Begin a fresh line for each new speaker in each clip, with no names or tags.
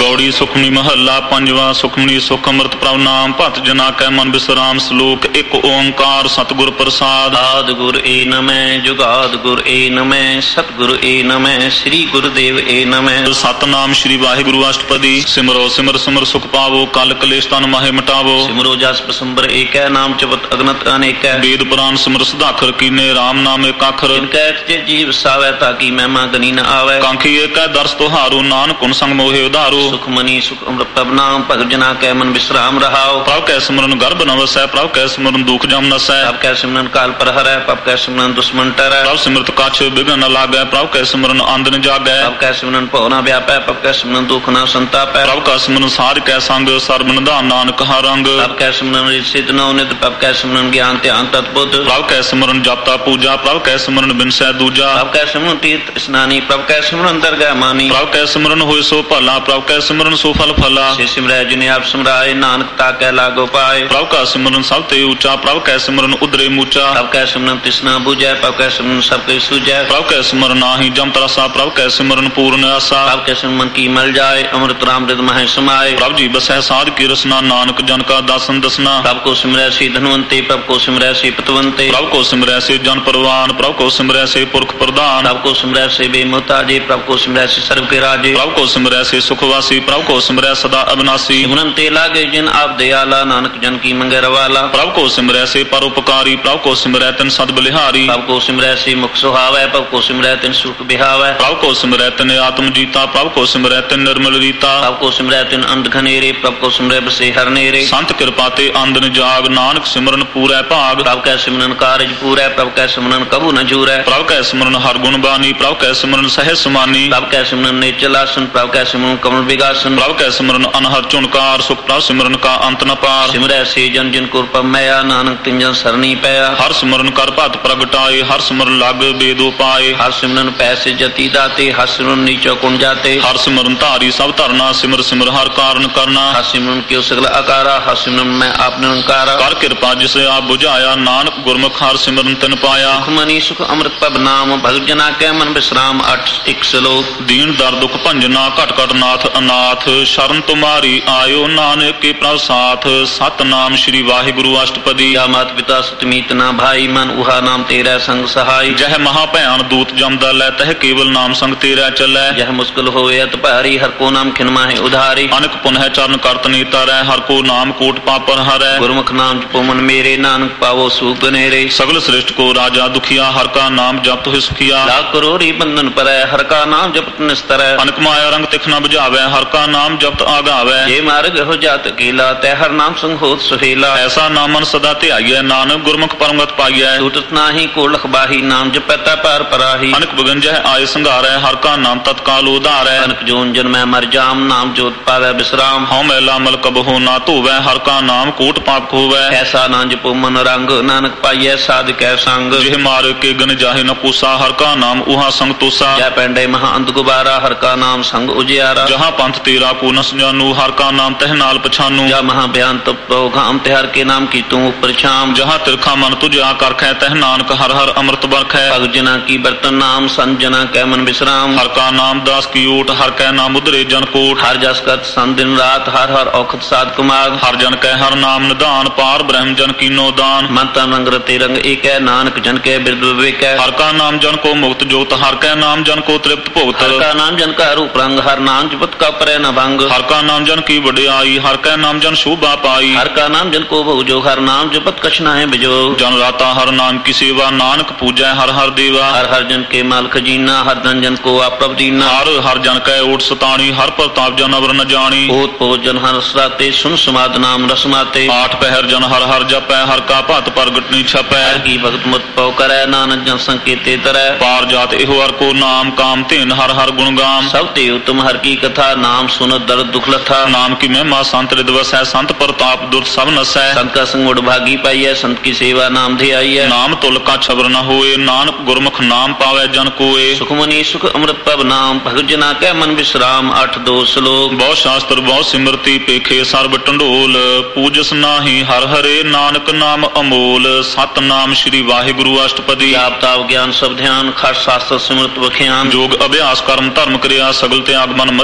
गौड़ी सुखमनी महला पंजवा सुखमनी सुख अमृत प्रभ नाम भत जना कै मन विश्राम श्लोक एक ओंकार सतगुर प्रसाद।
आदि गुर ए नमः जुगाद गुर ए नमः सतगुरु ए नमः श्री गुरुदेव ए नमः।
सतनाम श्री वाहिगुरु अष्टपदी सिमरो सिमर सिमर सुख पावो कल कलेश तन माहे मिटावो।
सिमरो जस पसंबर एक नाम जपत अगनत अनेक
वेद पुराण सिमर सदाखर कीने राम नाम एक आखर।
इनकै जीव सावै ताकि महिमा गनी न आवे।
कांखी एक दर्श तुहारो नानक कुन संग मोहे उधारो।
सुखमनी सुख अमृत प्रभ नाम भगत जना कै मन विश्राम रहाओ।
प्रभ कै सिमरन गर्भ न वसै प्रभ कै सिमरन दुख जम नसै।
प्रभ कै सिमरन काल पर हरै प्रभ कै सिमरन दुश्मन टरै।
प्रभ सिमरत कछ बिघन न लागै प्रभ कै सिमरन आंद न जागै।
प्रभ कै सिमरन भव न व्यापै प्रभ कै सिमरन दुख न संतापै।
प्रभ का सिमरन साध कै संग सर्ब निधान नानक हर रंग।
प्रभ कै सिमरन सिद्ध नवनित प्रभ कै सिमरन ज्ञान ध्यान तत्बुद्ध।
प्रभ कै सिमरन जपता पूजा प्रभ कै सिमरन बिनसै दूजा।
प्रभ कै सिमरन तीर्थ स्नानी प्रभ कै सिमरन दरगाह मानी।
प्रभ कै सिमरन होय सो भला प्रभ कै सिमरन सो फल फला।
से सिमरै जिने आप सिमराए नानक ताकै लागो पाए।
प्रभ का सिमरन सब ते ऊंचा प्रभ कै सिमरन उदरे मूचा।
प्रभ कै सिमरन तिसना बुझै प्रभ कै सिमरन सब के सूझै।
प्रभ कै सिमरन नाहि जम तरसा प्रभ कै सिमरन पूर्ण आसा।
प्रभ कै सिमरन की मल जाए अमृत राम हृदय मह समाए।
प्रभ जी बसै साध की रसना नानक जन का दासन दसना।
प्रभ को सिमरै से धनवंते प्रभ को सिमरै से पतवंते।
प्रभ को सिमरै से जन परवान प्रभ को सिमरै से पुरख प्रधान।
प्रभ को सिमरै से बेमुहताजे प्रभ को सिमरै से सर्व के राजे।
प्रभ को सिमरै से सुखवासी प्रभ को सिमरै सदा अविनाशी।
सिमरन ते लागे जिन आप दयाला नानक जन की मंगे रवाला।
प्रभ को सिमरै से परोपकारी प्रभ को सिमरै तिन सद बलिहारी।
प्रभ को सिमरै से मुख सुहावै प्रभ को सिमरै तिन सुख बिहावै।
प्रभ को सिमरै तिन आत्म जीता प्रभ को सिमरै तिन निर्मल रीता।
प्रभ को सिमरै तिन अंध घनेरे प्रभ को सिमरै बसे हर नेरे।
संत कृपा ते अंध न जाग नानक सिमरन पूरै भाग।
प्रभ कै सिमरन कारज पूरै प्रभ कै सिमरन कबू न जूरै।
प्रभ कै सिमरन हर गुण बानी प्रभ कै सिमरन सहज समानी।
प्रभ कै सिमरन नेचल आसन प्रभ कै सिमरन कमल विगासन।
प्रभ कै सिमरन अनहर चुनकार सुख प्रभ सिमरन का अंत न पार।
सिमरै से जन जिन को पमया नानक तिन जन सरनी पया।
हर सिमरन कर भत प्रगटाए हर सिमरन लाग बेदो पाए।
हर सिमरन पैसे जति दाते हर सिमरन नीचो कुण जाते।
हर सिमरन धारी सब धरना सिमर सिमर हर कारण करना।
हर सिमरन क्यों सगल आकारा हर सिमरन मैं आप निरंकारा।
कर कृपा जिसे आप बुझाया नानक गुरमुख हर सिमरन तिन पाया।
सुखमनी सुख अमृत प्रभ नाम भगत जना कै मन विश्राम 8 एक श्लोक।
दीन दर दुख भंजना घट घट नाथ अनाथ शरण तुम्हारी आयो नानक के प्रभ साथ। सतनाम श्री वाहिगुरु अष्टपदी।
या मात पिता सुतमीत ना भाई मन उहा नाम तेरा संग सहाय।
जह महाभयान दूत जमदा लै तह केवल नाम संग तेरा चलै।
यह मुश्किल होए अत भारी हर को नाम खिनमा है उधारी।
अनक पुनः चरण करत नीता रह हर को नाम कोट पापर हरै।
गुरमुख नाम जपो मन मेरे नानक पावो सुख गनेरे।
सगल श्रेष्ठ को राजा दुखिया हर का नाम जपत हुए सुखिया।
लाख करोड़ी बंधन परै हर का नाम जपत निस्तरै।
अनक माया रंग तिखना बुझावै हर का नाम जपत आगावै।
ये मार्ग हो जात अकेला तै हर नाम संग होत सुहेला।
ऐसा नामन सदा ध्याइयै नानक गुरमुख परमगत पाइयै।
छूटत नाही को लखबाही नाम जपता पार पराही।
अनक बिगंजह आय संघारै हर का नाम तत्काल उधारै।
अनक जोन जन्मै मर जाम नाम जोत पावै विश्राम।
हौ मैला मल कबहु ना धोवै हर का नाम कोट पाप खोवै।
ऐसा ना जपो मन रंग नानक पाइयै साध कै संग।
जिह मार के गन जाहे न पूसा हर का नाम उहा संग तोसा।
जय पैंडे महा अंध गुबारा हर का नाम संग उजियारा।
जहाँ पंथ तेरा को नस जानू हर का नाम तह नाल पछानू।
जा महा बयान तप घाम तिहार के नाम की तू ऊपर छाम।
जहाँ तिरखा मन तुझ आकरखै तह नानक हर हर अमृत बरखै।
भगत जना की बर्तन नाम संत जना कै मन विश्राम।
हर का नाम दास की ओट हर कै नाम उदरे जन कोट।
हर जस करत संत दिन रात हर हर औखत साध कुमार।
हर जन कै हर नाम निदान पार ब्रह्म जन कीनो दान।
मन तन रंग रते रंग एक है नानक जन के बिरद विवेक है।
हर का नाम जन को मुक्त जोत हर कै नाम जन को तृप्त भुगत।
हर का नाम जन का रूप रंग हर नाम जपत का परै न भंग।
हर का नाम जन की वड्याई हर कै नाम जन शोभा पाई।
हर का नाम जन को भोजो हर नाम जपत कछ नाहि बिजो।
जन राता हर नाम की सेवा नानक पूजै हर हर देवा।
हर हर जन के माल खजीना हर धन जन को आप दीना।
हर हर जन कै ओट सताणी हर प्रताप जन अवर न जानी।
ओत पोत जन हर सराते सुन समाद नाम रसमाते।
आठ पहर जन हर हर जपै हर का भत प्रगट नी छपै।
हर की भगत मत पौ करै नानक जन संकेते तरੈ।
पार जात एहो हर को नाम काम तेन हर हर गुण गाम।
सब ते उत्तम हर की कथा नाम सुनत दर्द दुख लथा।
नाम की महिमा संत रिदवस है संत प्रताप दुर् सब नसै।
संत का संग उड़ भागी पाई है संत की सेवा नाम ध्याई है।
नाम तुल का छबर न होए नानक गुरमुख नाम पावै जन कोए।
सुखमनी सुख अमृत प्रभ नाम भगत जना कै मन विश्राम 8 2 श्लोक।
बहु शास्त्र बहु सिमरती पेखे सर्ब टंडोल। पूजस नाही हर हरे नानक नाम अमोल। सतनाम श्री वाहिगुरु अष्टपदी।
जाप ताप ज्ञान सब ध्यान खट शास्त्र सिमरत वख्यान।
जोग अभ्यास कर्म धर्म क्रिया सगल त्याग मन मध्य फिरिया।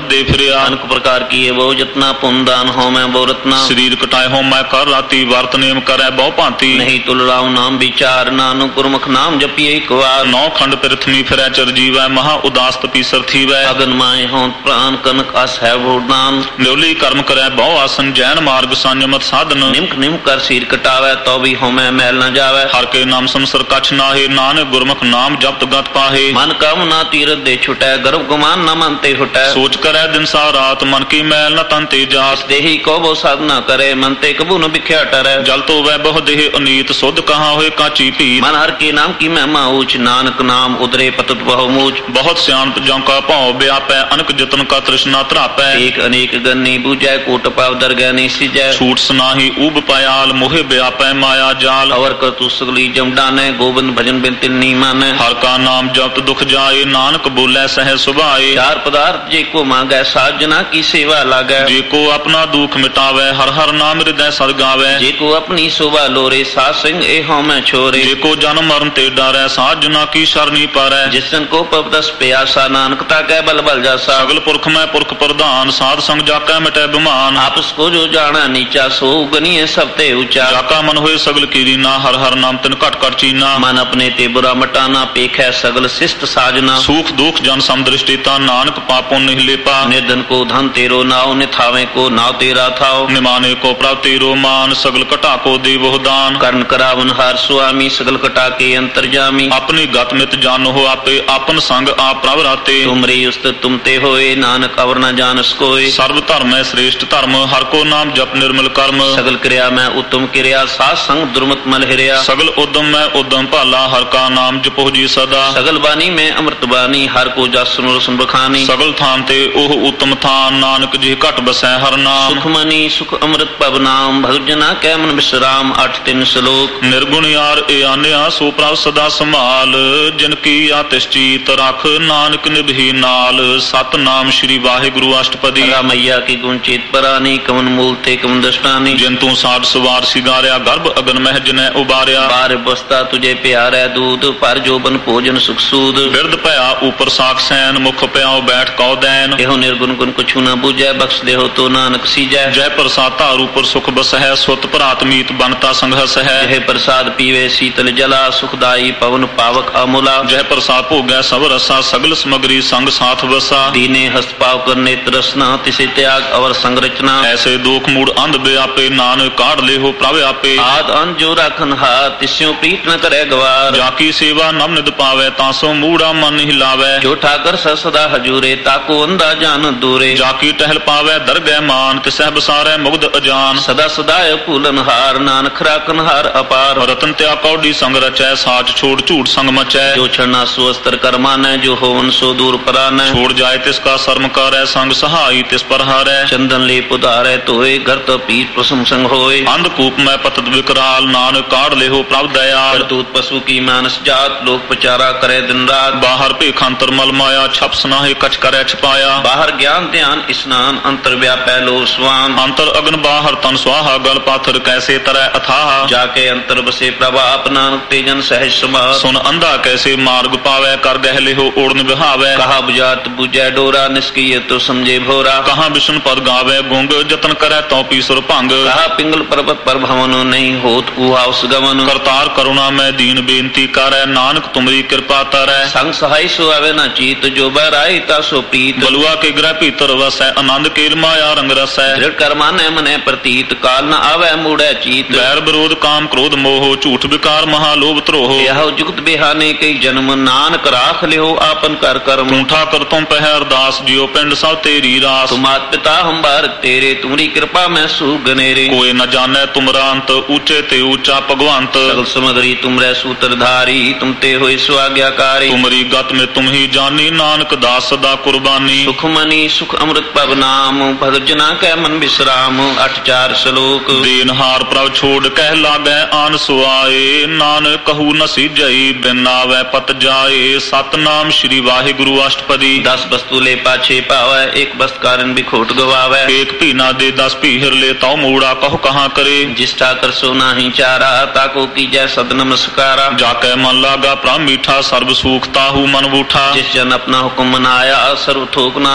ਕੀਆ।
अनेक प्रकार किए वो जतना पुन दान हो मैं वो रत्ना।
ਸਰੀਰ ਕਟਾਏ ਹੋ ਮੈਂ ਕਰ ਰਾਤੀ ਵਰਤ ਨੇਮ ਕਰੈ ਬਹੁ ਭਾਂਤੀ।
नहीं तुल राम नाम विचार नानु गुरमुख नाम जपिए एक बार।
ਨੌ ਖੰਡ ਪਿਰਥਮੀ ਫਿਰੈ ਚਰਜੀਵੈ ਮਹਾ ਉਦਾਸ ਤਪੀਸਰ ਥੀਵੈ।
अगन माए हों प्राण कनक अस है भूडान।
ਨਿਉਲੀ ਕਰਮ ਕਰੈ ਬਹੁ ਆਸਨ ਜੈਨ ਮਾਰਗ ਸੰਜਮਤ ਸਾਧਨ।
निमक निम कर सिर कटावे तो भी हो मैं मैल न जावे।
ਹਰ ਕੇ ਨਾਮ ਸੰਸਰ ਕਛ ਨਾਹੇ ਨਾਨਕ ਗੁਰਮੁਖ ਨਾਮ ਜਪਤ ਗਤ ਪਾਹੇ।
मन कामना तीरथ दे छुटै गर्भ गुमान न मनते हुटै।
ਸੋਚ ਕਰੈ ਦਿਨ ਸਾ ਰਾਤ ਮਨ ਕੀ ਮੈਲ ਨ ਤਨ ਤੇ ਜਾਸ।
देही को वो साधना करे मनते कबू न बिख्या टरै।
ਜਲ ਤੋ ਵੈ ਬਹੁ ਦੇਹ ਅਨੀਤ ਸੁਧ ਕਹਾ ਹੋਏ ਕਾਚੀ ਭੀਤ।
मन हर के नाम की महिमा ऊंच नानक नाम उदरे पतत बहु मूच।
ਬਹੁਤ ਸਿਆਣਪ ਜਉ ਕਾ ਭਉ ਵਿਆਪੈ ਅਨਕ ਜਤਨ ਕਾ ਤ੍ਰਿਸ਼ਨਾ ਧਰਾਪੈ।
एक अनेक गन्नी बूझै कोट पाव दरगह नहीं सिजै।
ਛੂਟ ਸਨਾਹੀ ਊਬ ਪयाल मोहे व्यापै माया जाल।
अवर कर तू सगली जम डानै गोविंद भजन बिन तिल नी मानै।
हर का नाम जपत दुख जाए नानक बोलै सह सुभाए।
चार पदार्थ जे को मांगै साजना की सेवा लागै।
जे को अपना दुख मिटावै हर हर नाम हृदय सद गावै।
जे को अपनी शोभा लोरे साध संग ए हों मैं छोरे।
जे को जन्म मरण ते डरै साजना की शरणी पारै।
जिसन को पवदस प्यासा नानकता कै बल बल जासा।
सगल पुरख में पुरख प्रधान साध संग जाकै मिटै बिमान।
आपस को जो जाना नीचा सो गनिए सब ते ऊंचा।
जाका मन होए सगल कीरीना हर हर नाम तिन घट घट चीना।
मन अपने ते बुरा मटाना पेखै सगल शिष्ट साजना।
सुख दुख जन समदृष्टिता नानक पापों नहीं लेपा।
निर्धन को धन तेरो नाव निथावे को नाव तेरा थाओ।
निमाने को प्रभ तेरो मान सगल कटा को देवो दान।
कर्ण करावन हार स्वामी सगल कटा के अंतर्जामी।
अपनी गत मित जानो हो आपे आपन संग आप प्रभ राते।
तुमरे उस्त तुम ते होए नानक अवर न जानस कोय।
सर्व धर्म है श्रेष्ठ धर्म हर को नाम जप निर्मल कर्म।
सगल क्रिया में उत्तम क्रिया साध संग दुर्मत मल हिरिया।
सगल उद्यम में उद्यम भाला हर का नाम जपो जी सदा।
सगल बानी में अमृत बानी हर को जसन रसन बखानी।
सगल थान ते ओह उत्तम थान नानक जी घट बसै हर नाम।
सुख मनी सुख अमृत पव नाम भगजना कै मन विश्राम। 8 श्लोक।
निर्गुण यार ए आन्या सो प्रभ सदा संभाल। जिनकी आतिश्चीत रख नानक निभि नाल। सत नाम श्री वाहिगुरु अष्टपदी।
मैया की गुण चेत परानी कमन मूल ते कमन दृष्टानी।
जिंतु साठ सवार सिगारिया गर्भ अगन मह जिनै उबारिया।
बार बस्ता तुझे प्यारै दूध पर जोबन भोजन सुख सूद।
बिरद भया ऊपर साख सैन मुख प्याओ बैठ कौ दैन।
एहो निर्गुण गुण कुछु न बूझै बख्श देहो तो नानक सीजै।
जय प्रसाद तार ऊपर सुख बस है सुत भरात मीत बनता संघस है।
जय प्रसाद पीवे शीतल जला सुखदाई पवन पावक अमूला।
जय प्रसाद भोगै सब रसा सगल समग्री संग साथ बसा।
दीने हस्त पाव कर नेत्र रसना तिसे त्याग अवर संरचना।
ऐसे दुख मूड अंध व्यापे नानक काढ़ ले हो प्रभ आपे।
आद अंत जो राखन हाथ तिस्यों प्रीत न करे गवार।
जाकी सेवा नम निद पावे तासो मूड़ा मन हिलावे।
जो ठाकर सदा हजूरे ताको अंधा जान दूरे।
जाकी टहल पावे दरगह मान तिसह बसारे मुग्ध अजान।
सदा सदाय फूलन हार नानक राखन हार अपार।
रतन त्या कौडी संग रचै साच छोड़ झूठ संग मचै।
जो छड़ना सो अस्तर कर मानै जो होवन सो दूर परानै।
छोड़ जाए तिसका शर्म करੈ संग सहाई तिस पर हारै।
चंदन ले पुधारै तोए घर तो पीर प्रसम संग होए।
अंधकूप में पतत विकराल नानक काढ़ ले हो प्रभ दयाल।
करतूत पशु की मानस जात लोक प्रचारा करे दिन रात।
बाहर भेखांतर मल माया छप सनाहे कछ करੈ छिपाया।
बाहर ज्ञान ध्यान स्नान अंतर व्यापै लो स्वान।
अंतर अग्न बाहर तन स्वाहा गल पाथर कैसे तरह अथाह।
जाके अंतर बसे प्रभाप नानक तेजन सहज समार।
सुन अंधा कैसे मार्ग पावै कर गहले हो ओढ़न बिहावै।
कहा बुझात बुझै डोरा निष्क्रिय तो समझे भोरा।
कहाँ विष्णु पद गावै गुंग जतन करੈ तो पीसुर भंग।
कहा पिंगल पर्वत पर भवन नहीं होत कुहाउस गमन।
करतार करुणा में दीन बेनती करੈ नानक तुमरी कृपा तरੈ।
संग सहाय सो आवे न चीत जो बहराई ता सो प्रीत।
बलुआ के ग्रह भीतर वसै आनंद केल माया रंग रसै।
दृढ़ कर मानै मनै प्रतीत काल न आवे मूढ़ै चीत।
बैर विरोध काम क्रोध मोह झूठ विकार महालोभ त्रोह।
यह जुगत बेहाने कई जन्म नानक राख लिहो आपन कर कर्म।
ठूठा कर तुम पह अरदास जियो पिंड सब तेरी रास।
तुम मात पिता हम बारक तेरे तुमरी कृपा में सुगनेरे।
कोई न जाने तुमरा अंत ऊंचे ते ऊंचा भगवंत।
सगल समग्री तुमरे सूत्रधारी तुम ते होए स्वाज्ञाकारी।
तुमरी गत में तुम ही जानी नानक दास सदा कुर्बानी।
सुख मनी सुख अमृत पव नाम भगत जना कै मन विश्राम। 8 श्लोक।
देनहार प्रभ छोड़ कह लागै आन सुआए। नानक कहू न सीजई बिन आवै पत जाए। सतनाम श्री वाहिगुरु अष्टपदी। 10
वस्तु ले पाछे पावै एक वस्त कारण भी खोट गवावै।
एक भी ना दे 10 पीहर ले तौ मूड़ा कहो कहाँ करे।
जिस ठाकर सो नाही चारा ताको कीजै सद नमस्कारा।
जाकै मन लागा प्राण मीठा सर्व सुख ताहू मन बूठा।
जिस जन अपना हुक्म मनाया सर्व थोक नानक तिन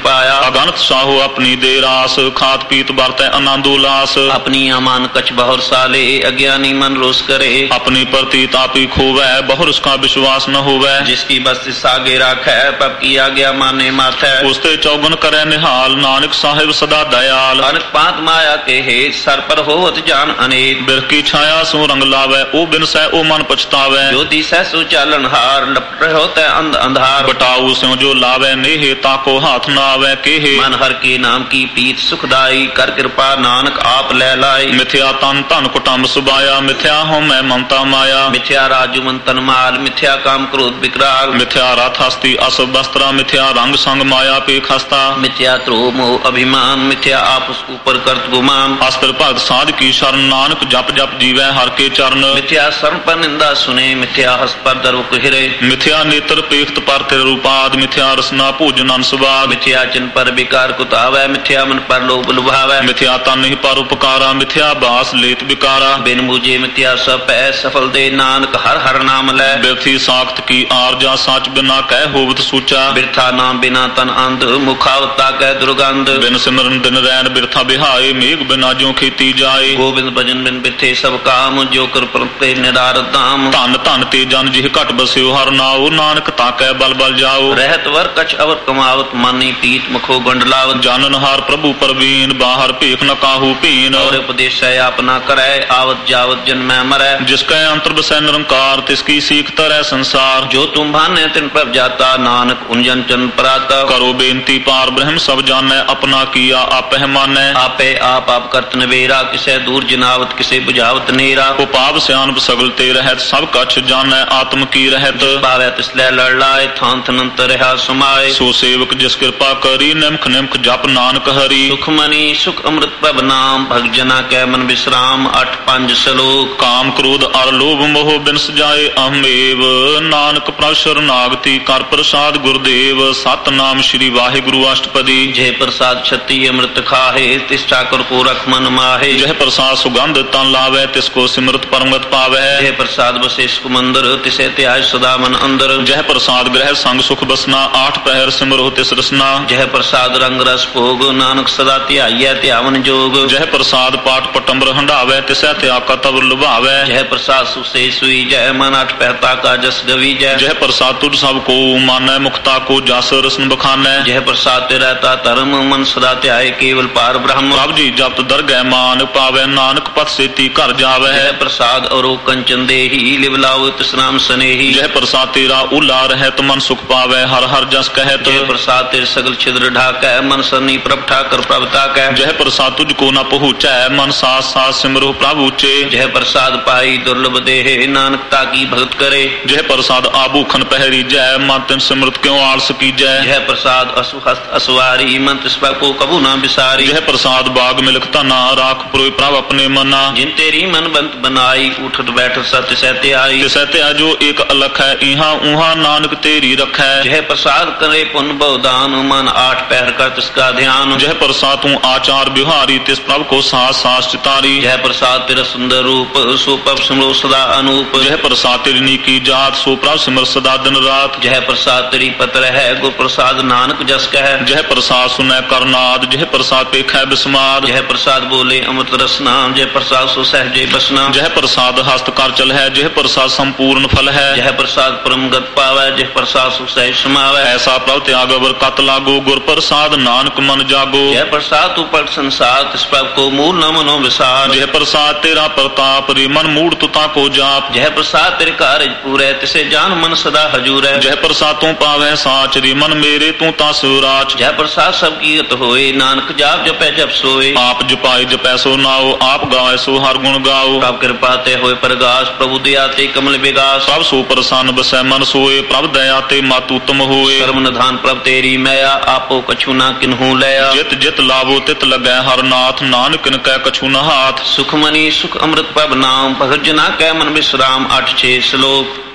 पाया।
अगणत साहो अपनी दे रास, खात पीत बरतै आनंद उल्लास।
अपनी अमान कछ बहुर साले, अज्ञानी मन रोष करे।
अपनी प्रति तापी खोवै, बहुर उसका विश्वास न होवै।
जिसकी बस्ती सागे राखै, पब की आज्ञा माने माथै।
उसते चौगन करे निहाल, नानक साहिब सदा दयाल।
अनक पात माया के हेत, सर पर होवत जान अनेक।
बिरख की छाया सो रंग लावै, ओ बिन सै ओ मन पछतावै।
ज्योति सै सो चालन हार, लपट होता अंध अंधार।
बटाऊ स्यों जो लावै नेहे, ताको हाथ न आवै केहे।
मन हर के नाम की प्रीत सुखदाई, कर कृपा नानक आप ले लाई।
मिथ्या तन धन कुटुंब सुबाया, मिथ्या हो मैं ममता माया।
मिथ्या राजु मन तन माल, मिथ्या काम क्रोध विकराल।
मिथ्या रथ हस्ती असुभ वस्त्रा, मिथ्या रंग संग माया पे खस्ता।
मिथ्या त्रोह मोह अभिमान, मिथ्या आपस ऊपर करत गुमान।
अस्त्र भगत साध की शरण, नानक जप जप जीवै हर के चरण।
मिथ्या शरण पर निंदा सुने, मिथ्या हस पर दर्व कुहिरे।
मिथ्या नेत्र पेख्त पर तिर रूपाद, मिथ्या रसना भोजन अनसुवाद।
मिथ्या चिन्ह पर विकार कुतावै, मिथ्या मन पर लोभ लुभावै।
मिथ्या तन ही पर उपकारा, मिथ्या बास लेत विकारा।
बिन मुझे मिथ्या सब पै, सफल दे नानक हर हर नाम लै।
बिरथी साख्त की आरजा, साच बिना कह होवत सूचा।
बिरथा नाम बिना तन अंध, मुखावता कह दुर्गंध।
बिन सिमरन दिन रैन बिरथा बिहाए, मेघ बिना जो खेती जाए।
गोविंद भजन बिन बिरथे सब काम, जो कर प्रपते निरार दाम।
धन धन ते जन जिह घट बस्यो हर नाओ, नानक ताकै बल बल जाओ।
रहत वर कछ अवत कमावत, मानी पीत मुखो गंडलावत।
जानन हार प्रभु परवीन, बाहर भेख न काहू पीन।
और उपदेश है आपना करै, आवत जावत जन्मै मरै।
जिसकै अंतर बसै निरंकार, तिसकी सीख तरह संसार।
जो तुम भाने तिन पर जाता, नानक उन जन चन पराता।
करो बेनती पार ब्रह्म सब जानै, अपना किया आपह मानै।
आपे आप करत नवेरा, किसे दूर जनावत किसे बुझावत नेरा।
उपाव स्यानप सगल ते रहत, सब कछ जानै आत्म की रहत।
पावै तिसलै लड़ लाए, थान थनंत रहा समाए।
सो सेवक जिस कृपा करी, निमख निमख जप नानक हरि।
सुख मनी सुख अमृत प्रभ नाम, भगजना कै मन विश्राम। 8-5 श्लोक।
काम क्रोध अर लोभ मोह बिनस जाए अहमेव, नानक प्रभ शरणागति कर प्रसाद गुरुदेव। सतनाम श्री वाहिगुरु अष्टपदी।
जय प्रसाद छत्ती अमृत खाहे, तिस ठाकुर को रख मन माहे।
जय प्रसाद सुगंध तन लावै, तिसको सिमरत परमगत पावै।
जय प्रसाद बसे सुख मंदिर, तिसे त्याज सदा मन अंदर।
जय प्रसाद ग्रह संग सुख बसना, 8 पहर सिमरो तिस रसना।
जय प्रसाद रंग रस भोग, नानक सदा ध्याइयै ध्यावन जोग।
जय प्रसाद पाठ पटम्बर हंडावै, तिसै त्याग तब लुभावै।
जय प्रसाद सुसे सुई जय, मन 8 पहता का जस गवी जय।
जय प्रसाद तुझ सब को मानै, मुक्ता को जस रसन बखानै।
जय प्रसाद ते रहता धर्म, मन सदा ध्याय केवल पार ब्रह्म।
प्रभ जी जप दरगह मान पावै, नानक पथ सेती घर जावै।
जय प्रसाद और कंचन देही, लिवलाओ तिस नाम स्नेही।
जय प्रसाद तेरा उला रहत, मन सुख पावै हर हर जस कहत।
जय प्रसाद तेरे सगल छिद्र ढाकै, मन सनी प्रभ ठाकर प्रभ ताकै।
जय प्रसाद तुझको न पहुँचै, मन साथ साथ सिमरो प्रभु ऊचे।
जय प्रसाद पाई दुर्लभ देहे, नानक ताकी भगत करे।
जय प्रसाद आभूखन पहरी जय, मन तिन सिमरत क्यों आलस कीजै।
जय प्रसाद असुहस्त असवारी, मन तिस पर को कबू ना बिसारी।
जय प्रसाद बाग मिलक तना, राख पुरोय प्रभ अपने मना।
जिन तेरी मन बंत बनाई, उठत बैठत सत्य सहते आई।
तिसै त्या जो एक अलख है, इहाँ उहाँ नानक तेरी रखै।
जय प्रसाद करे पुण्य बहुदान, मन 8 पहर कर तिसका ध्यान।
जय प्रसाद तू आचार बिहारी, तिस प्रभ को सास सास चितारी।
जय प्रसाद तेरा सुंदर रूप, सो प्रभ सिमरो सदा अनूप।
जय प्रसाद तेरी नीकी जात, सो प्रभ सिमर सदा दिन रात।
जय प्रसाद तेरी पत्र है, गुर प्रसाद नानक जस कह।
जय प्रसाद सुनै करनाद, जय प्रसाद पेखै बिस्माद।
जय प्रसाद बोले अमृत रसना, जय प्रसाद सो सहजे बसना।
जय प्रसाद हस्त कर चल है, जय प्रसाद संपूर्ण फल है।
जय प्रसाद परम गत पावै, जय प्रसाद सुख सहज समावै।
ऐसा प्रभ त्याग अवर कत लागो, गुर प्रसाद नानक मन जागो।
जय प्रसाद तू पट संसार, तिस प्रभ को मूल न मनो विसार।
जय प्रसाद तेरा प्रताप, रे मन मूड तुता को जाप।
जय प्रसाद तेरे कार्य पूरे, तिसे जान मन सदा हजूर है।
जय प्रसाद तू पावै साच, रे मन मेरे तू ता शिवराज।
जय प्रसाद सब कीरत होए, नानक जाप जपै जप सोए।
आप जपाई जपै सो नाओ, आप गावै सो हर गुण गाओ।
प्रभ कृपा ते होए प्रगास, प्रभु दया ते कमल विगास।
सब सो प्रसन्न बसै मन सोए, प्रभ दया ते मत उत्तम होए।
कर्म निधान प्रभ तेरी मैया, आपो कछु ना किन्हू लया।
जित जित लाभो तित लगै हर नाथ, नानक किनकै कछु न हाथ।
सुख मनी सुख अमृत प्रभ नाम, भगत जना कै मन विश्राम। 8-6 श्लोक।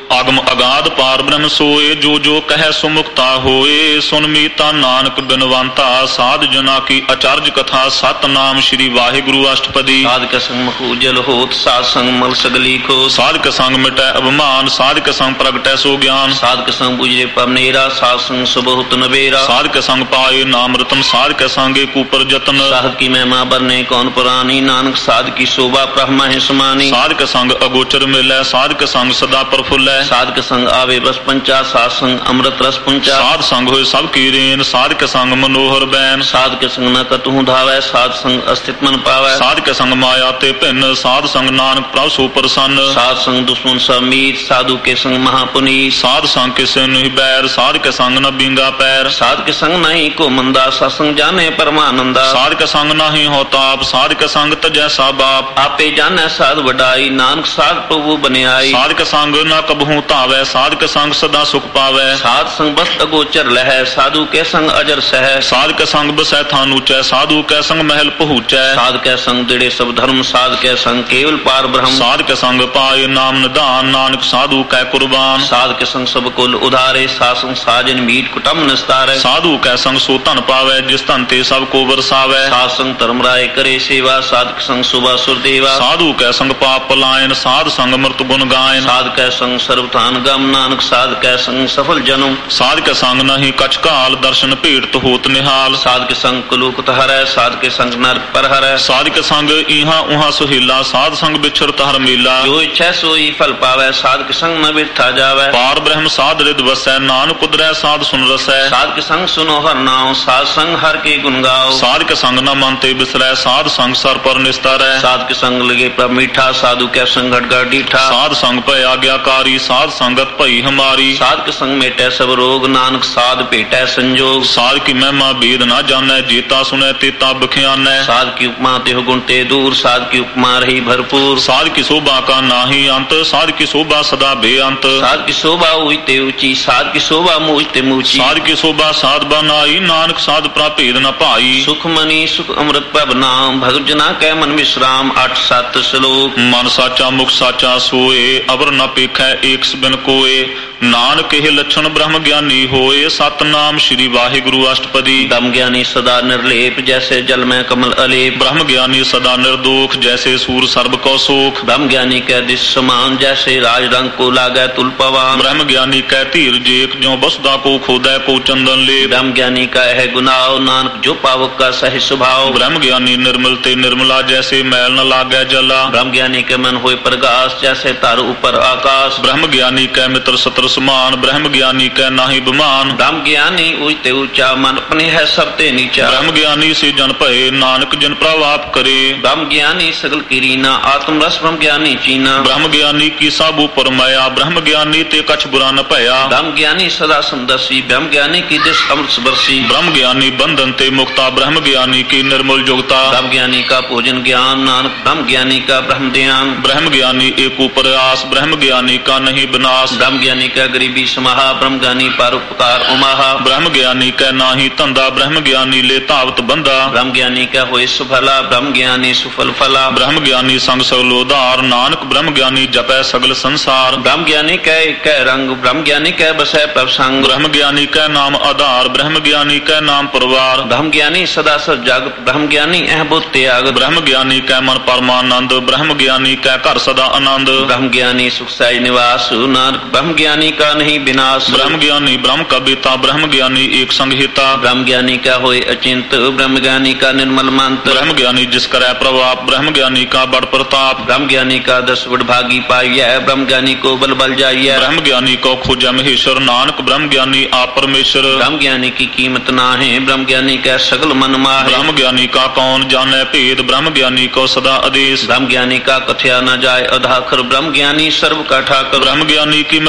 ਆਗਮ ਅਗਾਧ ਪਾਰ ਬ੍ਰਹਮ ਸੋਏ, ਜੋ ਜੋ ਕਹਿ ਸੁਮੁਕਤਾ ਹੋਏ। ਸੁਨ ਮੀਤਾ ਨਾਨਕ ਬਿਨਵੰਤਾ, ਸਾਧ ਜਨਾ ਕੀ ਅਚਰਜ ਕਥਾ। ਸਤਨਾਮ ਸ਼੍ਰੀ ਵਾਹਿਗੁਰੂ ਅਸ਼ਟਪਦੀ।
ਸਾਧਕ ਸੰਗ ਮਖੂ ਜਲ ਹੋਤ, ਸਾਧ ਸੰਗ ਮਲ ਸਗਲੀ ਖੋਤ।
ਸਾਧਕ ਸੰਗ ਮਿਟੈ ਅਭਿਮਾਨ, ਸਾਧਕ ਸੰਗ ਪ੍ਰਗਟੈ ਸੋ ਗਿਆਨ।
ਸਾਧਕ ਸੰਗ ਬੁਝੇ ਪਵਨੇਰਾ, ਸਾਧ ਸੰਗ ਸੁਬਹੁਤ ਨਵੇਰਾ।
ਸਾਧਕ ਸੰਗ ਪਾਏ ਨਾਮ ਰਤਨ, ਸਾਧਕ ਸੰਗ ਏਕ ਊਪਰ ਜਤਨ।
ਸਾਧ ਕੀ ਮਹਿਮਾ ਬਰਨੇ ਕੌਣ ਪੁਰਾਨੀ, ਨਾਨਕ ਸਾਧ ਕੀ ਸ਼ੋਭਾ ਬ੍ਰਹਮਾ ਹੈ ਸਮਾਨੀ।
ਸਾਧਕ ਸੰਗ ਅਗੋਚਰ ਮਿਲੈ, ਸਾਧਕ ਸੰਗ ਸਦਾ ਪ੍ਰਫੁੱਲੈ।
ਸਾਧਕ ਸੰਗ ਆਵੇ ਬਸ ਪੰਚਾ, ਸਾਧ ਸੰਗ ਅੰਮ੍ਰਿਤ ਰਸ ਪੁੰਚਾ।
ਸਾਧ ਸੰਗ ਹੋਏ ਸਭ ਕੀ ਰੇਨ, ਸਾਧਕ ਸੰਗ ਮਨੋਹਰ ਬੈਨ।
ਸਾਧਕ ਸੰਗ ਨ ਕਤਹੁ ਧਾਵੈ, ਸਾਧ ਸੰਗ ਅਸਥਿਤ ਮਨ ਪਾਵੈ।
ਸਾਧਕ ਸੰਗ ਮਾਇਆ ਤੇ ਭਿੰਨ, ਸਾਧ ਸੰਗ ਨਾਨਕ ਪ੍ਰਭ ਸੋ ਪ੍ਰਸੰਨ।
ਸਾਧ ਸੰਗ ਦੁਸ਼ਮਨ ਸਭ ਮੀਤ, ਸਾਧੂ ਕੇ ਸੰਗ ਮਹਾਪੁਨੀਤ।
ਸਾਧ ਸੰਗ ਕਿਸੇ ਨਹੀਂ ਬੈਰ, ਸਾਧਕ ਸੰਗ ਨ ਬਿੰਗਾ ਪੈਰ।
ਸਾਧਕ ਸੰਗ ਨਹੀਂ ਕੋ ਮੰਦਾ, ਸਤਸੰਗ ਜਾਣੇ ਪਰਮਾਨੰਦਾ।
ਸਾਧਕ ਸੰਗ ਨਾਹੀ ਹੋ ਤਾਪ, ਸਾਧਕ ਸੰਗ ਤਜੈ ਸਾ ਬਾਪ।
ਆਪੇ ਜਾਣੈ ਸਾਧ ਵਡਾਈ, ਨਾਨਕ ਸਾਧ ਪ੍ਰਭੂ ਬਨਿਆਈ।
ਸਾਧਕ ਸੰਗ ਨ ਕਬਹੂ ਧਾਵੈ, ਸਾਧਕ ਸੰਗ ਸਦਾ ਸੁਖ ਪਾਵੈ।
ਸਾਧ ਸੰਗ ਬਸਤ ਅਗੋਚਰ ਲਹੈ, ਸਾਧੂ ਕੇ ਸੰਗ ਅਜਰ ਸਹਿ।
ਸਾਧਕ ਸੰਗ ਬਸੈ ਥਾਨ ਉਚੈ, ਸਾਧੂ ਕੈ ਸੰਗ ਮਹਿਲ ਪਹੁੰਚੈ।
ਸਾਧ ਕੈ ਸੰਗ ਦਿੜੇ ਸਭ ਧਰਮ, ਸਾਧ ਕੈ ਸੰਗ ਕੇਵਲ ਪਾਰ ਬ੍ਰਹਮ।
ਸਾਧਕ ਸੰਗ ਪਾਏ ਨਾਮ ਨਿਧਾਨ, ਨਾਨਕ ਸਾਧੂ ਕੈ ਕੁਰਬਾਨ।
ਸਾਧ ਕੇ ਸੰਗ ਸਭ ਕੁਲ ਉਧਾਰੇ, ਸਾਧ ਸੰਗ ਸਾਜਨ ਮੀਟ ਕੁਟੰਬ ਨਿਸਤਾਰੈ।
ਸਾਧੂ ਕੈ ਸੰਗ ਸੋ ਧਨ ਪਾਵੈ, ਜਿਸ ਧਨ ਤੇ ਸਭ ਕੋ ਵਰਸਾਵੈ।
ਸਾਧ ਸੰਗ ਧਰਮ ਰਾਏ ਕਰੇ ਸੇਵਾ, ਸਾਧਕ ਸੰਗ ਸੁਭਾ ਸੁਰਦੇਵਾ।
ਸਾਧੂ ਕੈ ਸੰਗ ਪਾਪ ਪਲਾਇਨ, ਸਾਧ ਸੰਗ ਅੰਮ੍ਰਿਤ ਗੁਣ ਗਾਇਨ।
ਸਾਧ ਕੈ ਸੰਗ ਸਰਬਥਾਨ ਗਮ, ਨਾਨਕ ਸਾਧ ਕੈ ਸੰਗ ਸਫਲ ਜਨਮ।
ਸਾਧਕ ਸੰਗ ਨਹੀਂ ਕਛ ਕਾਲ, ਦਰਸ਼ਨ ਭੇਟ ਹੋਤ ਨਿਹਾਲ।
ਸਾਧਕ ਸੰਗ ਕਲੂਕਤ ਹਰੈ, ਸਾਧਕ ਸੰਗ ਨਰਕ ਪਰ ਹਰੈ।
ਸਾਧਕ ਸੰਗ ਇਹਾਂ ਉਹਾਂ ਸੁਹੀਲਾ, ਸਾਧ ਸੰਗ ਵਿਛੜਤ ਹਰ ਮੇਲਾ।
ਜੋ ਇੱਛੈ ਸੋਈ ਫਲ ਪਾਵੈ, ਸਾਧਕ ਸੰਗ ਨ ਬਿਰਥਾ ਜਾਵੈ।
ਪਾਰ ਬ੍ਰਹਮ ਸਾਧ ਰਿਦ ਵਸੈ, ਨਾਨਕ ਉਦਰੈ ਸਾਧ ਸੁਨ ਰਸੈ।
ਸਾਧਕ ਸੰਗ ਸੁਨੋ ਹਰ ਨਾਉ, ਸਾਧ ਸੰਗ ਹਰ ਕੇ ਗੁਣ ਗਾਓ।
ਸਾਧਕ ਸੰਗ ਨ ਮਨ ਤੇ ਬਿਸਰੈ, ਸਾਧ ਸੰਗ ਸਰ ਪਰ ਨਿਸਤਾਰੈ।
ਸਾਧਕ ਸੰਗ ਲਗੇ ਪ੍ਰਭ ਮੀਠਾ, ਸਾਧੂ ਕੈ ਸੰਗ ਘਟ ਘਟ ਡੀਠਾ।
ਸਾਧ ਸੰਗ ਭੈ ਆਗਿਆਕਾਰੀ, ਸਾਧ ਸੰਗਤ ਭਈ ਹਮਾਰੀ।
ਸਾਧਕ ਸੰਗ ਮੇਟੈ ਸਭ ਰੋਗ, ਨਾਨਕ ਸਾਧ ਭੇਟੈ ਸੰਜੋਗ।
ਸਾਧ ਕੀ ਮਹਿਮਾ ਬੇਦ ਨਾ ਜਾਣੈ, ਜੇਤਾ ਸੁਣੈ ਤੇਤਾ ਬਖਿਆਨੈ।
ਸਾਧ ਕੀ ਉਪਮਾ ਤਿਹੁ ਗੁਣ ਤੇ ਦੂਰ, ਸਾਧ ਕੀ ਉਪਮਾ ਰਹੀ ਭਰਪੂਰ।
ਸਾਧ ਕੀ ਸ਼ੋਭਾ ਕਾ ਨਾਹੀ ਅੰਤ, ਸਾਧ ਕੀ ਸ਼ੋਭਾ ਸਦਾ ਬੇਅੰਤ।
ਸਾਧ ਕੀ ਸ਼ੋਭਾ ਉਈ ਤੇ ਉੱਚੀ, ਸਾਧ ਕੀ ਸ਼ੋਭਾ ਮੂਝ ਤੇ ਮੂਚੀ।
ਸਾਧ ਕੀ ਸ਼ੋਭਾ ਸਾਧ ਬਨਾਈ, ਨਾਨਕ ਸਾਧ ਪ੍ਰਾ ਭੇਦ ਨ ਭਾਈ।
ਸੁਖ ਮਨੀ ਸੁਖ ਅੰਮ੍ਰਿਤ ਪ੍ਰਭ ਨਾਮ, ਭਗਤ ਜਨਾ ਕੈ ਮਨ ਵਿਸਰਾਮ। 8-7 ਸ਼ਲੋਕ।
ਮਨ ਸਾਚਾ ਮੁਖ ਸਾਚਾ ਸੋਏ, ਅਵਰ ਨ ਪੇਖੈ ਏਕਸ ਬਿਨ ਕੋਏ। ਨਾਨਕ ਇਹ ਲੱਛਣ ਬ੍ਰਹਮ ਗਿਆਨੀ ਹੋਏ, ਸਤਨਾਮ ਸ਼੍ਰੀ ਵਾਹਿਗੁਰੂ ਅਸ਼ਟਪਦੀ।
ਦਮ ਗਿਆਨੀ ਸਦਾ ਨਿਰਲੇਪ, ਜੈਸੇ ਜਲ ਮੈਂ ਕਮਲ ਅਲੇਪ।
ਬ੍ਰਹਮ ਗਿਆਨੀ ਸਦਾ ਨਿਰਦੋਖ, ਜੈਸੇ ਸੂਰ ਸਰਬ ਕੋ ਸੋਖ।
ਬ੍ਰਹਮ ਗਿਆਨੀ ਕੈ ਦਿਸ ਸਮਾਨ, ਜੈਸੇ ਰਾਜ ਰੰਗ ਕੋ ਲਾਗੈ ਤੁਲ ਪਵਾਨ।
ਬ੍ਰਹਮ ਗਿਆਨੀ ਕੈ ਧੀਰ ਜੇਕ, ਜਿਉ ਬਸਦਾ ਕੋ ਖੋਦੈ ਕੋ ਚੰਦਨ ਲੇਪ।
ਬ੍ਰਹਮ ਗਿਆਨੀ ਕਾ ਹੈ ਗੁਨਾਹ, ਨਾਨਕ ਜੋ ਪਾਵਕ ਕਾ ਸਹਿ ਸੁਭਾਉ।
ਬ੍ਰਹਮ ਗਿਆਨੀ ਨਿਰਮਲ ਤੇ ਨਿਰਮਲਾ, ਜੈਸੇ ਮੈਲ ਨ ਲਾਗੈ ਜਲਾ।
ਬ੍ਰਹਮ ਗਿਆਨੀ ਕੇ ਮਨ ਹੋਏ ਪ੍ਰਗਾਸ, ਜੈਸੇ ਧਰ ਉਪਰ ਆਕਾਸ਼।
ਬ੍ਰਹਮ ਗਿਆਨੀ ਕੈ ਮਿੱਤਰ ਸਤਰ ਸਮਾਨ, ਬ੍ਰਹਮ ਗਿਆਨੀ ਕੈ ਨਾਹੀ ਬਿਮਾਨ।
ਬ੍ਰਹਮ ਗਿਆਨੀ ਉਚ ਤੇ ਉੱਚਾ, ਮਨ ਆਪਣੇ ਹੈ ਸਭ ਤੇ ਨੀਚਾ।
ਬ੍ਰਹਮ ਗਿਆਨੀ ਸੇ ਜਨ ਭਏ, ਨਾਨਕ ਜਿਨ ਪ੍ਰਭ ਆਪ ਕਰੇ।
ਬ੍ਰਹਮ ਗਿਆਨੀ ਸਗਲ ਕੀ ਰੀਨਾ, ਆਤਮ ਰਸ ਬ੍ਰਹਮ ਗਿਆਨੀ ਚੀਨਾ।
ਬ੍ਰਹਮ ਗਿਆਨੀ ਕੀ ਸਭ ਉਪਰ ਮਾਇਆ, ਬ੍ਰਹਮ ਗਿਆਨੀ ਤੇ ਕਛ ਬੁਰਾ ਨ ਭਇਆ।
ਬ੍ਰਹਮ ਗਿਆਨੀ ਸਦਾ ਸੰਦਸੀ, ਬ੍ਰਹਮ ਗਿਆਨੀ ਕੀ ਦਿਸ ਅੰਮ੍ਰਿਤ ਬਰਸੀ।
ਬ੍ਰਹਮ ਗਿਆਨੀ ਬੰਧਨ ਤੇ ਮੁਕਤਾ, ਬ੍ਰਹਮ ਗਿਆਨੀ ਕੀ ਨਿਰਮਲ ਜੁਗਤਾ।
ਬ੍ਰਹਮ ਗਿਆਨੀ ਕਾ ਭੋਜਨ ਗਿਆਨ, ਨਾਨਕ ਬ੍ਰਹਮ ਗਿਆਨੀ ਕਾ ਬ੍ਰਹਮ ਧਿਆਨ।
ਬ੍ਰਹਮ ਗਿਆਨੀ ਏਕ ਉਪਰ ਆਸ, ਬ੍ਰਹਮ ਗਿਆਨੀ ਕਾ ਨਹੀਂ ਬਿਨਾਸ਼।
ਬ੍ਰਹਮ ਗਿਆਨੀ ਕਾ ਗਰੀਬੀ ਸਮਾਹਾ, ਬ੍ਰਹਮ ਗਿਆਨੀ ਪਰ ਉਪਕਾਰ ਉਮਾਹਾ।
ਬ੍ਰਹਮ ਗਿਆਨੀ ਕੈ ਨਾਹੀ ਧੰਦਾ, ਬ੍ਰਹਮ ਗਿਆਨੀ ਲੈ ਧਾਵਤ ਬੰਦਾ।
ਬ੍ਰਹਮ ਗਿਆਨੀ ਕਾ ਹੋਏ ਸੁਫਲਾ, ਬ੍ਰਹਮ ਗਿਆਨੀ ਸੁਫਲ ਫਲਾ।
ਬ੍ਰਹਮ ਗਿਆਨੀ ਸੰਗ ਸਗਲ ਉਧਾਰ, ਨਾਨਕ ਬ੍ਰਹਮ ਗਿਆਨੀ ਜਪੈ ਸਗਲ ਸੰਸਾਰ।
ਬ੍ਰਹਮ ਗਿਆਨੀ ਕੈ ਇਕੈ ਰੰਗ, ਬ੍ਰਹਮ ਗਿਆਨੀ ਕੈ ਬਸੈ ਪ੍ਰਭ ਸੰਗ।
ਬ੍ਰਹਮ ਗਿਆਨੀ ਕੈ ਨਾਮ ਆਧਾਰ, ਬ੍ਰਹਮ ਗਿਆਨੀ ਕੈ ਨਾਮ ਪਰਵਾਰ।
ਬ੍ਰਹਮ ਗਿਆਨੀ ਸਦਾ ਸਚ ਜਗਤ, ਬ੍ਰਹਮ ਗਿਆਨੀ ਇਹ ਬੁੱਧ ਤਿਆਗ।
ਬ੍ਰਹਮ ਗਿਆਨੀ ਕੈ ਮਨ ਪਰਮਾਨੰਦ, ਬ੍ਰਹਮ ਗਿਆਨੀ ਕੈ ਘਰ ਸਦਾ ਆਨੰਦ।
ਬ੍ਰਹਮ ਗਿਆਨੀ ਸੁਖ ਸਹਿਜ ਨਿਵਾਸ, ਨਾਨਕ ਬ੍ਰਹਮ ਗਿਆਨੀ ਕਾ ਨਹੀਂ ਬਿਨਾਸ਼।
ਬ੍ਰਹਮ ਗਿਆਨੀ ਬ੍ਰਹਮ ਕਾ ਬੇਤਾ, ਬ੍ਰਹਮ ਗਿਆਨੀ ਏਕ ਸੰਗ ਹਿਤਾ।
ਬ੍ਰਹਮ ਗਿਆਨੀ ਕਾ ਹੋਏ ਅਚਿੰਤ, ਬ੍ਰਹਮ ਗਿਆਨੀ ਕਾ ਨਿਰਮਲ ਮੰਤ।
ਬ੍ਰਹਮ ਗਿਆਨੀ ਜਿਸ ਕਰੈ ਪ੍ਰਭਾਪ, ਬ੍ਰਹਮ ਗਿਆਨੀ ਕਾ ਬੜ ਪ੍ਰਤਾਪ।
ਬ੍ਰਹਮ ਗਿਆਨੀ ਕਾ ਦਸ ਵਡਭਾਗੀ ਪਾਈਐ, ਬ੍ਰਹਮ ਗਿਆਨੀ ਕੋ ਬਲ ਬਲ ਜਾਈਐ।
ਬ੍ਰਹਮ ਗਿਆਨੀ ਕੋ ਖੋਜੈ ਮਹੇਸ਼ਰ, ਨਾਨਕ ਬ੍ਰਹਮ ਗਿਆਨੀ ਆਪ ਪਰਮੇਸ਼ਰ।
ਬ੍ਰਹਮ ਗਿਆਨੀ ਕੀ ਕੀਮਤ ਨਾਹੀਂ, ਬ੍ਰਹਮ ਗਿਆਨੀ ਕੈ ਸਗਲ ਮਨ ਮਾਹੇ।
ਬ੍ਰਹਮ ਗਿਆਨੀ ਕਾ ਕੌਣ ਜਾਣੈ ਭੇਦ, ਬ੍ਰਹਮ ਗਿਆਨੀ ਕੋ ਸਦਾ ਆਦੇਸ਼।
ਬ੍ਰਹਮ ਗਿਆਨੀ ਕਾ ਕਥਿਆ ਨ ਜਾਏ ਅਧਾਖਰ, ਬ੍ਰਹਮ ਗਿਆਨੀ ਸਰਬ ਕਾ ਠਾਕਰ।
ਬ੍ਰਹਮ ਗਿਆਨੀ ਕੀਮਤ ਕੌਣ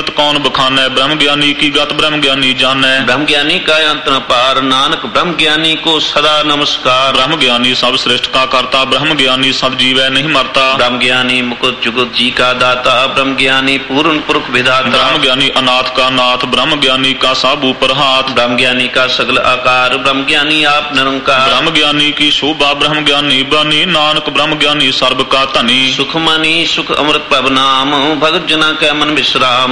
बखानै ब्रह्म ज्ञानी की गत ब्रह्म ज्ञानी जानै।
ब्रह्म ज्ञानी का अंत न पार, नानक ब्रह्म ज्ञानी को सदा नमस्कार।
ब्रह्म ज्ञानी सब श्रेष्ठ का करता, ब्रह्म ज्ञानी सब जीवै नहीं मरता।
ब्रह्म ज्ञानी मुकुट जुगुत जी का दाता, ब्रह्म ज्ञानी पूर्ण पुरुष विधाता।
ब्रह्म ज्ञानी अनाथ का नाथ, ब्रह्म ज्ञानी का सब ऊपर हाथ।
ब्रह्म ज्ञानी का सगल आकार, ब्रह्म ज्ञानी आप निरंकार।
ब्रह्म ज्ञानी की शोभा, ब्रह्म ज्ञानी बनी, नानक ब्रह्म ज्ञानी सर्ब का धनी।
सुख मनी सुख अमृत प्रभ नाम, भगत जना कै मन विश्राम।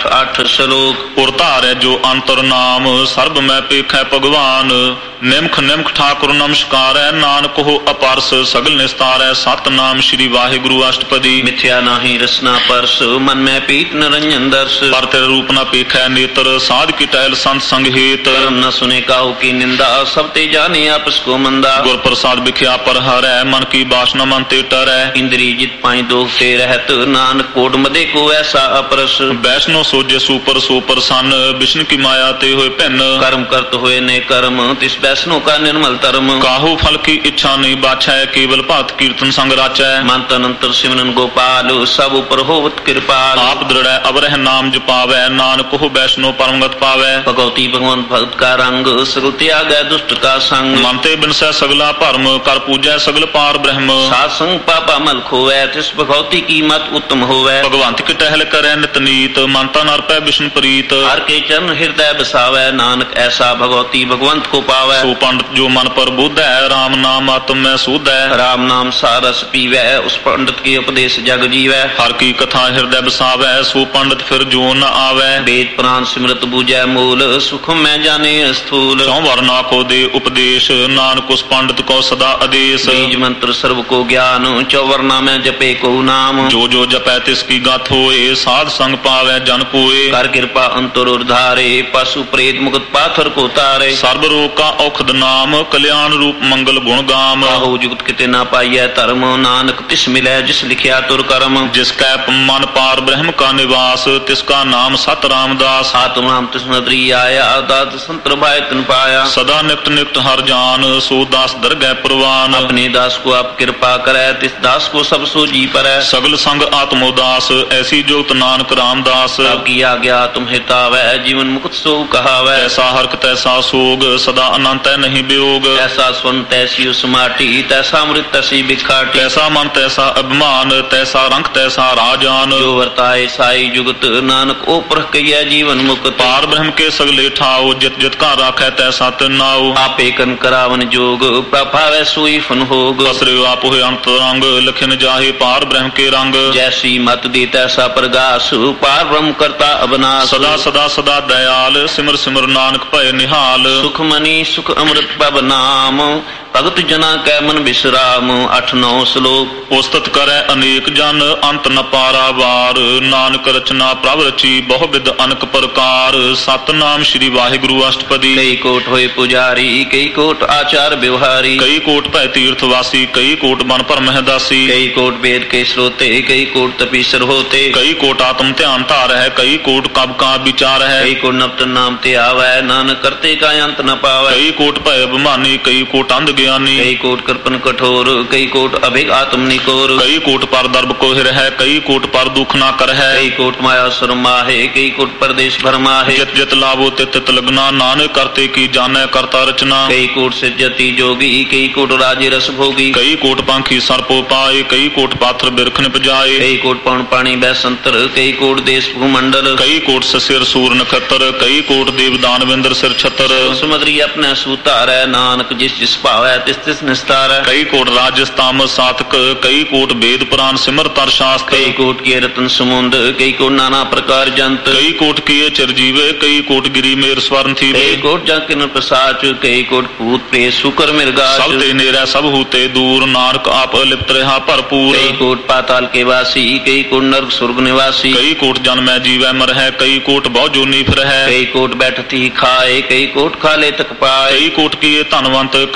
8 श्लोक।
उर धारै जो अंतर नाम, सर्ब में पेखै भगवान। निमख निमख ठाकुर नमस्कार है, नानक हो अपारस सगल निस्तार है। सतनाम श्री वाहिगुरु अष्टपदी।
मिथ्या नाही रसना परस, मन में पीत निरंजन दर्श।
पर तेरे रूप न पेखै नेत्र, साध की टहल संत संग हेत।
कर्म न सुने काहू की निंदा, सब ते जाने आपस को मंदा।
गुर प्रसाद बिख्या पर हरै, मन की बासना मन ते टरै।
इंद्री जित पाई दोख से रहत, नानक कोट मदे को ऐसा अपरस।
वैष्णो सोजे सुपर सो प्रसन्न, विष्णु की माया ते होए भिन्न।
कर्म करत हुए ने कर्म, तिस वैष्णो का निर्मल धर्म।
काहू फल की इच्छा नहीं बाछै, केवल भक्त कीर्तन संग राचै।
मन तन अंतर सिमरन गोपाल, सब ऊपर होवत कृपाल।
आप दृढ़ अवरह नाम जपावै, नानक हो वैष्णो परमगत पावै।
भगवती भगवंत भक्त का रंग, सगल त्याग दुष्ट का संग।
मनते बिनसै सगला भरम, कर पूजै सगल पार ब्रह्म।
सात संग पापा मल खोवै, तिस भगवती की मत उत्तम होवै।
भगवंत की टहल करै नित नीत, मनता नरपै विष्णु प्रीत।
हर के चरण हृदय बसावै, नानक ऐसा भगवती भगवंत को पावै।
सो पंडित जो मन पर बुध है, राम नाम आत्म में सुध है।
राम नाम सारस पीवै, उस पंडित के उपदेश जग जीवै।
हर की कथा हृदय बसावै, सो पंडित फिर जो न आवै।
वेद पुराण सिमरत बूझै मूल, सुख में जाने स्थूल।
चौ वर्णा को दे उपदेश, नानक उस पंडित को सदा आदेश।
बीज मंत्र सर्व को ज्ञान, चौवर्णा में जपे को नाम।
जो जो जपै तिसकी गाथ होए, साध संग पावै जन कोय।
कर कृपा अंतर उर्धारे, पशु प्रेत मुकुट पाथर को तारे।
सर्व रोग का औखद नाम, कल्याण रूप मंगल गुण गाम।
काहू जुगत किते ना पाइयै धर्म, नानक तिस मिलै जिस लिखिया तुर कर्म।
जिसका मन पार ब्रह्म का निवास, तिसका नाम सत रामदास।
आत्म नाम तिस नदरी आया, दात संतर भाई तिन पाया।
सदा नित नित हर जान, सो दास दरगह प्रवान।
अपने दास को आप कृपा करै, तिस दास को सब सो जी परै।
सगल संग आत्मोदास, ऐसी जोत नानक रामदास।
की आज्ञा तुम हितावै, जीवन मुकुट सो कहावै।
ऐसा हरक तैसा सोग, सदा अनंत है नहीं वियोग।
ऐसा स्वर्ण तैसी उस माटी, तैसा अमृत तैसी बिखाटी।
तैसा मन तैसा अभिमान, तैसा रंग तैसा राजान।
जो वर्ताए साई जुगत, नानक ओ परख कहियै जीवन मुक्त।
पार ब्रह्म के सगले ठाओ, जित जित का राखै तैसा तिनाओ।
आपे कन करावन जोग, प्रभावै सोई फन होग।
बसरे आप हुए अंतरंग, लखन जाहे पार ब्रह्म के रंग।
जैसी मत दी तैसा प्रगास, पार ब्रह्म करता अबनाश।
सदा सदा सदा दयाल, सिमर सिमर नानक भय निहाल।
सुख मनी सुख अमृत प्रभ नाम, भगत जना कै मन विश्राम। 8-9 श्लोक।
उस्तत करे अनेक जन, अंत न पारावार। नानक रचना प्रभ रची, बहुविध अनक प्रकार। सतनाम श्री वाहिगुरु अष्टपदी।
कई कोट होए पुजारी, कई कोट आचार व्यवहारी।
कई कोट भय तीर्थवासी, कई कोट मन पर महदासी।
कई कोट वेद के श्रोते, कई कोट तपीसर होते।
कई कोट आत्म ध्यान धार है, कई कोट कब का विचार है।
कई कोट नवत नाम ते आवै, नानक करते का अंत न पावै।
कई कोट भय अभिमानी, कई कोट अंध ज्ञानी।
कई कोट कृपन कठोर, कई कोट अभिग आत्म निकोर।
कई कोट पर दर्भ कोहिर है, कई कोट पर दुख ना कर है।
कई कोट माया सुरमाहे, कई कोट परदेश भरमाहे।
जित जित लाभो तित तित लगना, नानक करते की जाने करता रचना।
कई कोट से जति जोगी, कई कोट राजे रस भोगी।
कई कोट पंखी सर्पो पाए, कई कोट पाथर बिरख निपजाए।
कई कोट पौन पानी बैसंतर, कई कोट देश भूमंडल।
कई कोट ससिर सूर नखत्र, कई कोट देव दानवेंद्र सिर छतर।
सुमद्री अपने सूतार है, नानक जिस जिस भावै तिस तिस निस्तार है।
कई कोट राजस्ताम साधक, कई कोट वेद पुराण सिमर तर शास्त्र।
कई कोट के रतन समुंद, कई कोट नाना प्रकार जंत।
कई कोट किए चिरजीवे, कई कोट गिरी मेर स्वर्ण थी।
कई कोट जाकिन प्रसाच, कई कोट पूत प्रेत शुकर मिर्गा।
सब ते नेरा सब हूते दूर, नानक आप लिप्त रहा भरपूर।
कई कोट पाताल के वासी, कई कोट नर्क स्वर्ग निवासी।
कई कोट जन्मै जीवै मर है, कई कोट बहु जोनी फिर है।
कई कोट बैठती खाए, कई कोट खा ले तक पाए।
कई कोट किए धनवंत, कई कोट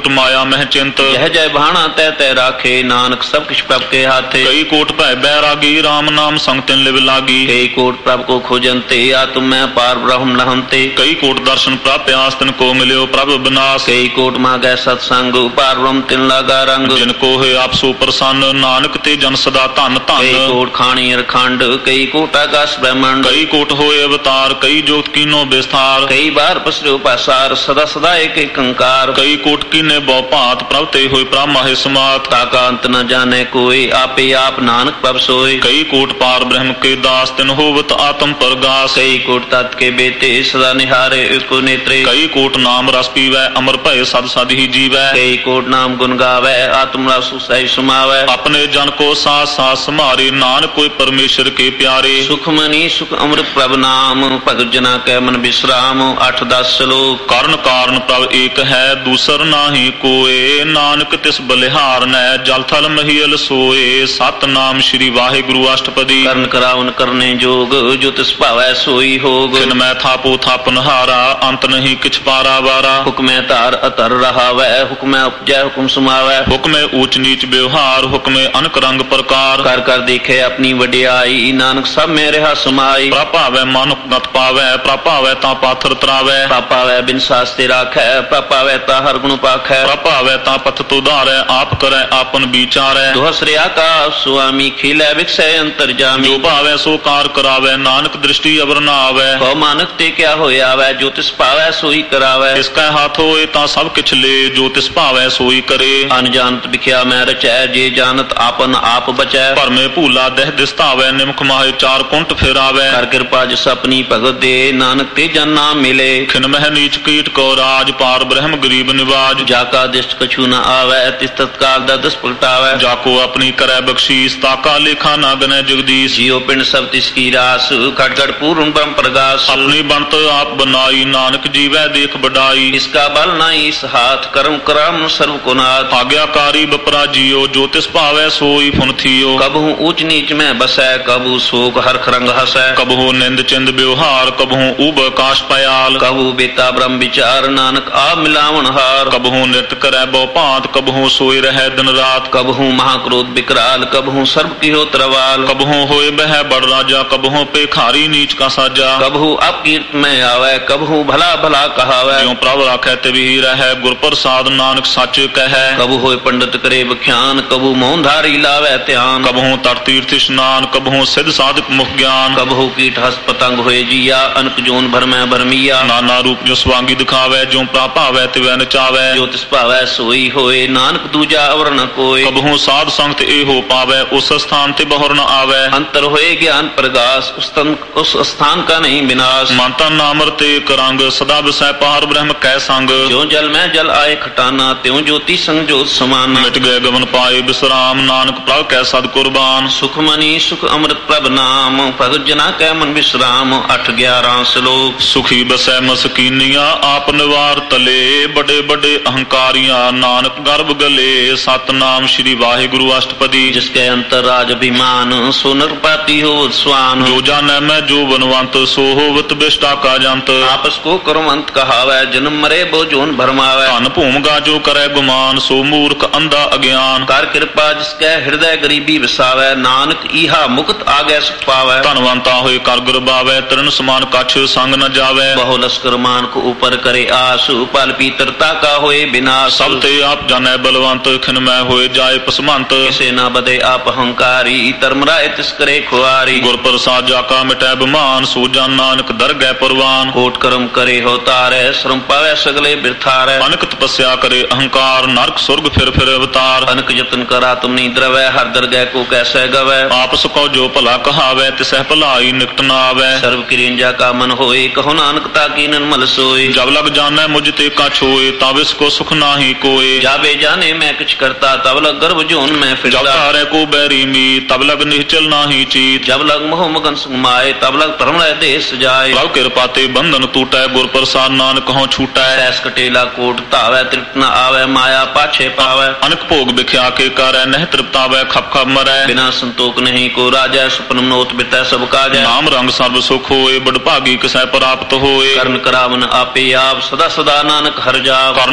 ਕੋਟ ਮਾਇਆ ਮਹਿ ਚਿੰਤ
यह जय भाणा तय तय राखे नानक सब किछ प्रभ के हाथे
ਕਈ ਕੋਟ ਭੈ ਬੈਰਾਗੀ RAM ਨਾਮ ਸੰਗ ਤਿਨ ਲਿਵ ਲਾਗੀ
कई कोट प्रभ को खोजनते आत्म में पार ब्रह्म लहनते
ਕਈ ਕੋਟ ਦਰਸ਼ਨ ਪ੍ਰਾਪਿਆਸ ਤਿਨ ਕੋ ਮਿਲਿਓ ਪ੍ਰਭ ਬਿਨਾਸ਼
कई कोट मांगे सत्संग पार ब्रह्म तिन लागा रंग
ਜਿਨ ਕੋ ਹੋਏ ਆਪ ਸੋ ਪ੍ਰਸੰਨ ਨਾਨਕ ਤੇ ਜਨ ਸਦਾ ਧਨ
कई
ਧਨ
कोट खाणी अरखंड कई कोट आकाश ब्रह्मांड
ਕਈ ਕੋਟ ਹੋਏ ਅਵਤਾਰ ਕਈ ਜੋਤ ਕੀਨੋ ਵਿਸਥਾਰ
कई बार पसरो पासार सदा सदा एक एक कंकार
ਕਈ ਕੋਟ ਕੀਨੇ ਬਹੁ ਭਾਂਤ ਪ੍ਰਭ ਤੇ ਹੋਏ ਪ੍ਰਭ ਮਾਹਿ ਸਮਾਤ
ताका अंत न जाने कोई आपे आप नानक प्रभ सोए
ਕਈ ਕੋਟ ਪਾਰ ਬ੍ਰਹਮ ਕੇ ਦਾਸ ਤਿਨ ਹੋਵਤ ਆਤਮ ਪ੍ਰਗਾਸ
कई कोट तत् के बेते सदा निहारे एको नेत्रे
ਕਈ ਕੋਟ ਨਾਮ ਰਸ ਪੀਵੈ ਅਮਰ ਭਏ ਸਦ ਸਦ ਹੀ ਜੀਵੈ
कई कोट नाम गुण गावे आत्म रस सही समावे
ਆਪਣੇ ਜਨ ਕੋ ਸਾਥ ਸਾਥ ਸਮਾਰੇ ਨਾਨਕ ਕੋਈ ਪਰਮੇਸ਼ਰ ਕੇ ਪਿਆਰੇ
सुखमणि सुख अमृत प्रभ नाम भगत जना कै मन विश्राम 8-10 श्लोक
ਕਰਨ ਕਾਰਨ ਪ੍ਰਭ ਏਕ ਹੈ ਦੂਸਰ ਨਾਹੀ ਕੋਏ ਨਾਨਕ ਤਿਸ ਬਲਿਹਾਰ ਨੈ ਜਲ ਥਲ ਮਹੀਲ ਸੋਏ ਸਤਨਾਮ ਸ੍ਰੀ ਵਾਹਿਗੁਰੂ ਅਸ਼ਟਪਦੀ
कर्ण करावन करने जोग जो तिस भावै सोई होग
ਕਿਨ ਮੈਂ ਥਾਪੋ ਥਾਪਨਹਾਰਾ ਅੰਤ ਨਹੀਂ ਕਿਛ ਪਾਰਾ ਵਾਰਾ
हुक्मै तार अतर रहावै हुक्मै उपजै हुक्म समावै
ਹੁਕਮੇ ਊਚ ਨੀਚ ਵਿਵਹਾਰ ਹੁਕਮੇ ਅਨਕ ਰੰਗ ਪ੍ਰਕਾਰ
कर कर देखे अपनी वडियाई नानक सब में रहा समाई
ਪ੍ਰਭਾਵੈ ਮਨ ਗਤ ਪਾਵੈ ਪ੍ਰਭਾਵੈ ਤਾਂ ਪਾਥਰ ਤਰਾਵੈ
पापावै बिन शास्ते राखै पापावै ता हर गुण पाखै
ਪ੍ਰਭਾਵੈ ਤਾਂ ਪਥ ਤੁਧਾਰੈ ਆਪ ਕਰੈ ਆਪਨ ਵਿਚਾਰੈ
दोहसरे आकाश स्वामी खिलै विकसै अंतरजामी
ਜੋ ਭਾਵੈ ਸੋ ਕਾਰ ਕਰਾਵੈ ਨਾਨਕ ਦ੍ਰਿਸ਼ਟੀ ਅਵਰ ਨਾ ਆਵੈ
कौ मानक ते क्या होया वै जो तिस पावै सोई करावै
ਇਸ ਕੈ ਹੱਥ ਹੋਏ ਤਾਂ ਸਭ ਕਿਛ ਲੇ ਜੋ ਤਿਸ ਭਾਵੈ ਸੋਈ ਕਰੇ
अनजानत बिख्या मैं रचै जे जानत आपन आप बचै
ਭਰਮੇ ਭੂਲਾ ਦਹਿ ਦਿਸਤਾਵੈ ਨਿਮਖ ਮਾਹੇ ਚਾਰ ਕੁੰਟ ਫਿਰਾਵੈ
कर कृपा जस अपनी भगत दे नानक ते जन नाम मिले
ਖਿਨ ਮਹਿ ਨੀਚ ਕੀਟ ਕੋ ਰਾਜ ਪਾਰ ਬ੍ਰਹਮ ਗਰੀਬ ਨਿਵਾਜ
जाका दिष्ट कछु न आवै तिस तत्काल दा दस पलटावै
ਜਾ ਕੋ ਆਪਣੀ ਕਰੈ ਬਖਸ਼ੀਸ ਤਾਕਾ ਲੇਖਾ ਨਾ ਗਨੈ ਜਗਦੀਸ਼
जियो पिंड सब तिसकी रास खट खट पूर्ण ब्रह्म प्रकाश
ਆਪਣੀ ਬਣਤ ਆਪ ਬਨਾਈ ਨਾਨਕ ਜੀਵੈ ਦੇਖ ਬਡਾਈ
इसका बल नाई इस हाथ कर्म करम सर्व को नाथ
ਆਗਿਆਕਾਰੀ ਬਪਰਾ ਜੀਓ ਜੋ ਤਿਸ ਭਾਵੈ ਸੋਈ ਫੁਨ ਥੀਓ
कबहू ऊंच नीच में बसै कबू शोक हरख रंग हसै
ਕਬਹੂ ਨਿੰਦ ਚਿੰਦ ਵਿਵਹਾर ਕਬਹੂ ਊਬ ਆਕਾਸ਼ ਪयाल
कबू बेता ब्रह्म विचार नानक आप मिलावन हार
ਕਬਹੂ ਨਿਤ ਕਰੈ ਬਹੁ ਭਾਂਤ ਕਬਹੂ ਸੋਈ ਰਹੈ ਦਿਨ ਰਾਤ
कबहू महाक्रोध विकराल कबहू सर्व किहो तरवाल
ਕਬਹੂ ਹੋਏ ਬਹਿ ਬੜ ਰਾਜਾ ਕਬਹੂ ਪੇਖਾਰੀ ਨੀਚ ਕਾ ਸਾਜਾ
कबहू अपकीर्त में आवे कबहू भला भला कहावै
ਜਿਉ ਪ੍ਰਭ ਰਾਖੈ ਤਿਵਹੀ ਰਹੈ ਗੁਰ ਪ੍ਰਸਾਦ ਨਾਨਕ ਸੱਚ ਕਹੈ
कबू होए पंडित करे बख्यान कबू मौनधारी लावे ध्यान
ਕਬਹੂ ਤਟ ਤੀਰਥ ਇਸ਼ਨਾਨ ਕਬਹੂ ਸਿਧ ਸਾਧਕ ਮੁਖ ਗਿਆਨ
कबहू कीट हस्त पतंग होए जिया अनक जोन भर में भरमिया
ਨਾਨਾ ਰੂਪ ਜੋ ਸਵਾਂਗੀ ਦਿਖਾਵੈ ਜਿਉ ਪ੍ਰਾ ਭਾਵੈ ਤਿਵੈ ਨਚਾਵੈ
जो तिस भावै सोई होए नानक दूजा अवर न कोय
ਕਬਹੂ ਸਾਧ ਸੰਗਤ ਇਹੋ ਪਾਵੈ ਉਸ ਸਥਾਨ ਤੇ ਬਹੁਰ ਨ ਆਵੈ
अंतर होए ज्ञान प्रकाश उस स्थान का नहीं विनाश
ਮਨ ਤਨ ਨਾਮਰ ਤੇ ਕਰੰਗ ਸਦਾ ਵਿਸੈ ਪਾਰ ਬ੍ਰਹਮ ਕੈ ਸੰਗ
जो जल में जल आए खटाना त्यों ज्योति संग ज्योत समाना
ਮਿਟ ਗਏ ਗਮਨ ਪਾਏ ਬਿਸਰਾਮ ਨਾਨਕ ਪ੍ਰਭ ਕੈ ਸਦ ਕੁਰਬਾਨ
सुखमणि सुख अमृत प्रभ नाम भगत जना कै मन विश्राम 8-11 श्लोक
ਸੁਖੀ ਬਸੈ ਮਸਕੀਨੀਆਂ ਆਪ ਨਿਵਾਰ ਤਲੇ ਬੜੇ ਬੜੇ ਅਹੰਕਾਰੀਆਂ ਨਾਨਕ ਗਰਭ ਗਲੇ ਸਤਨਾਮ ਸ੍ਰੀ ਵਾਹਿਗੁਰੂ ਅਸ਼ਟਪਦੀ
जिसके अंतर राज अभिमान सो नरपाती हो स्वान
ਜੋ ਜਾਣੈ ਮੈਂ ਜੋ ਬਨਵੰਤ ਸੋ ਹੋਵਤ ਬਿਸ਼ਟਾ ਕਾ ਜੰਤ
आपस को करमंत कहावै जन्म मरे बो जोन भरमावै
ਧਨ ਭੂਮਗਾ ਜੋ ਕਰੈ ਗੁਮਾਨ ਸੋ ਮੂਰਖ ਅੰਧਾ ਅਗਿਆਨ
कर कृपा जिसके हृदय गरीबी वसावै नानक इहा मुक्त आगे सुख पावै
ਧਨਵੰਤਾ ਹੋਏ ਕਰ ਗੁਰਬਾਵੈ ਤਰਨ ਸਮਾਨ ਕਛ ਸੰਗ ਨ ਜਾਵੈ
बहु लश्कर मान को ऊपर करे आस पल पीतरता का होए विनाश
ਸਭ ਤੇ ਆਪ ਜਾਣੈ ਬਲਵੰਤ ਖਿਨ ਮੈਂ ਹੋਏ ਜਾਏ ਪਸਮੰਤ
किसे न बदे आप अहंकारी धर्मराय तिस करे खुआरी
ਗੁਰ ਪ੍ਰਸਾਦ ਜਾ ਕਾ ਮਿਟੈ ਬਿਮਾਨ ਸੋ ਜਨ ਨਾਨਕ ਦਰਗਹਿ ਪਰਵਾਨ
कोट कर्म करे हो तारे श्रम पावे सगले बिरथारे
ਅਨਕ ਤਪੱਸਿਆ ਕਰੇ ਅਹੰਕਾਰ ਨਰਕ ਸੁਰਗ ਫਿਰ ਫਿਰ ਅਵਤਾਰ
अनक जतन करा तुम नी द्रवै हर दरगह को कैसे गवै
ਆਪਸ ਕੋ ਜੋ ਭਲਾ ਕਹਾਵੈ ਤਿਸਹਿ ਭਲਾਈ ਨਿਕਟ ਨਾ ਆਵੈ
सर्व किरिंजा का मन होए कहो नानक ताकी निर्मल सोए
ਜਬ ਲਗ ਜਾਣੈ ਮੁਝ ਤੇ ਕਾ ਛੋਏ ਤਬ ਇਸ ਕੋ ਸੁਖ ਨਾਹੀ ਕੋਏ
जाबे जाने मैं कुछ करता तब लग गर्भ जोन में
जब
फिरता
तारे को बैरी मी तब लग निश्चल नाही चीत
जब लग मोह मगन सुमाए तब लग धर्म देश जाए
प्रभ कृपा ते बंधन टूटै गुर प्रसाद नानक हूँ छूटै
सैस कटेला कोट धावै तृप्त न आवे माया पाछे पावै
अनक भोग बिख्या के करੈ नह तृप्तावै खप खप मरै
बिना संतोख नहीं को राजै सुपन नोत बितै सब काजै
नाम रंग सर्व सुख होए बड़ भागी किसै प्राप्त होए
कर्ण करावन आपे आप सदा सदा नानक हर जाव
कर्ण करावन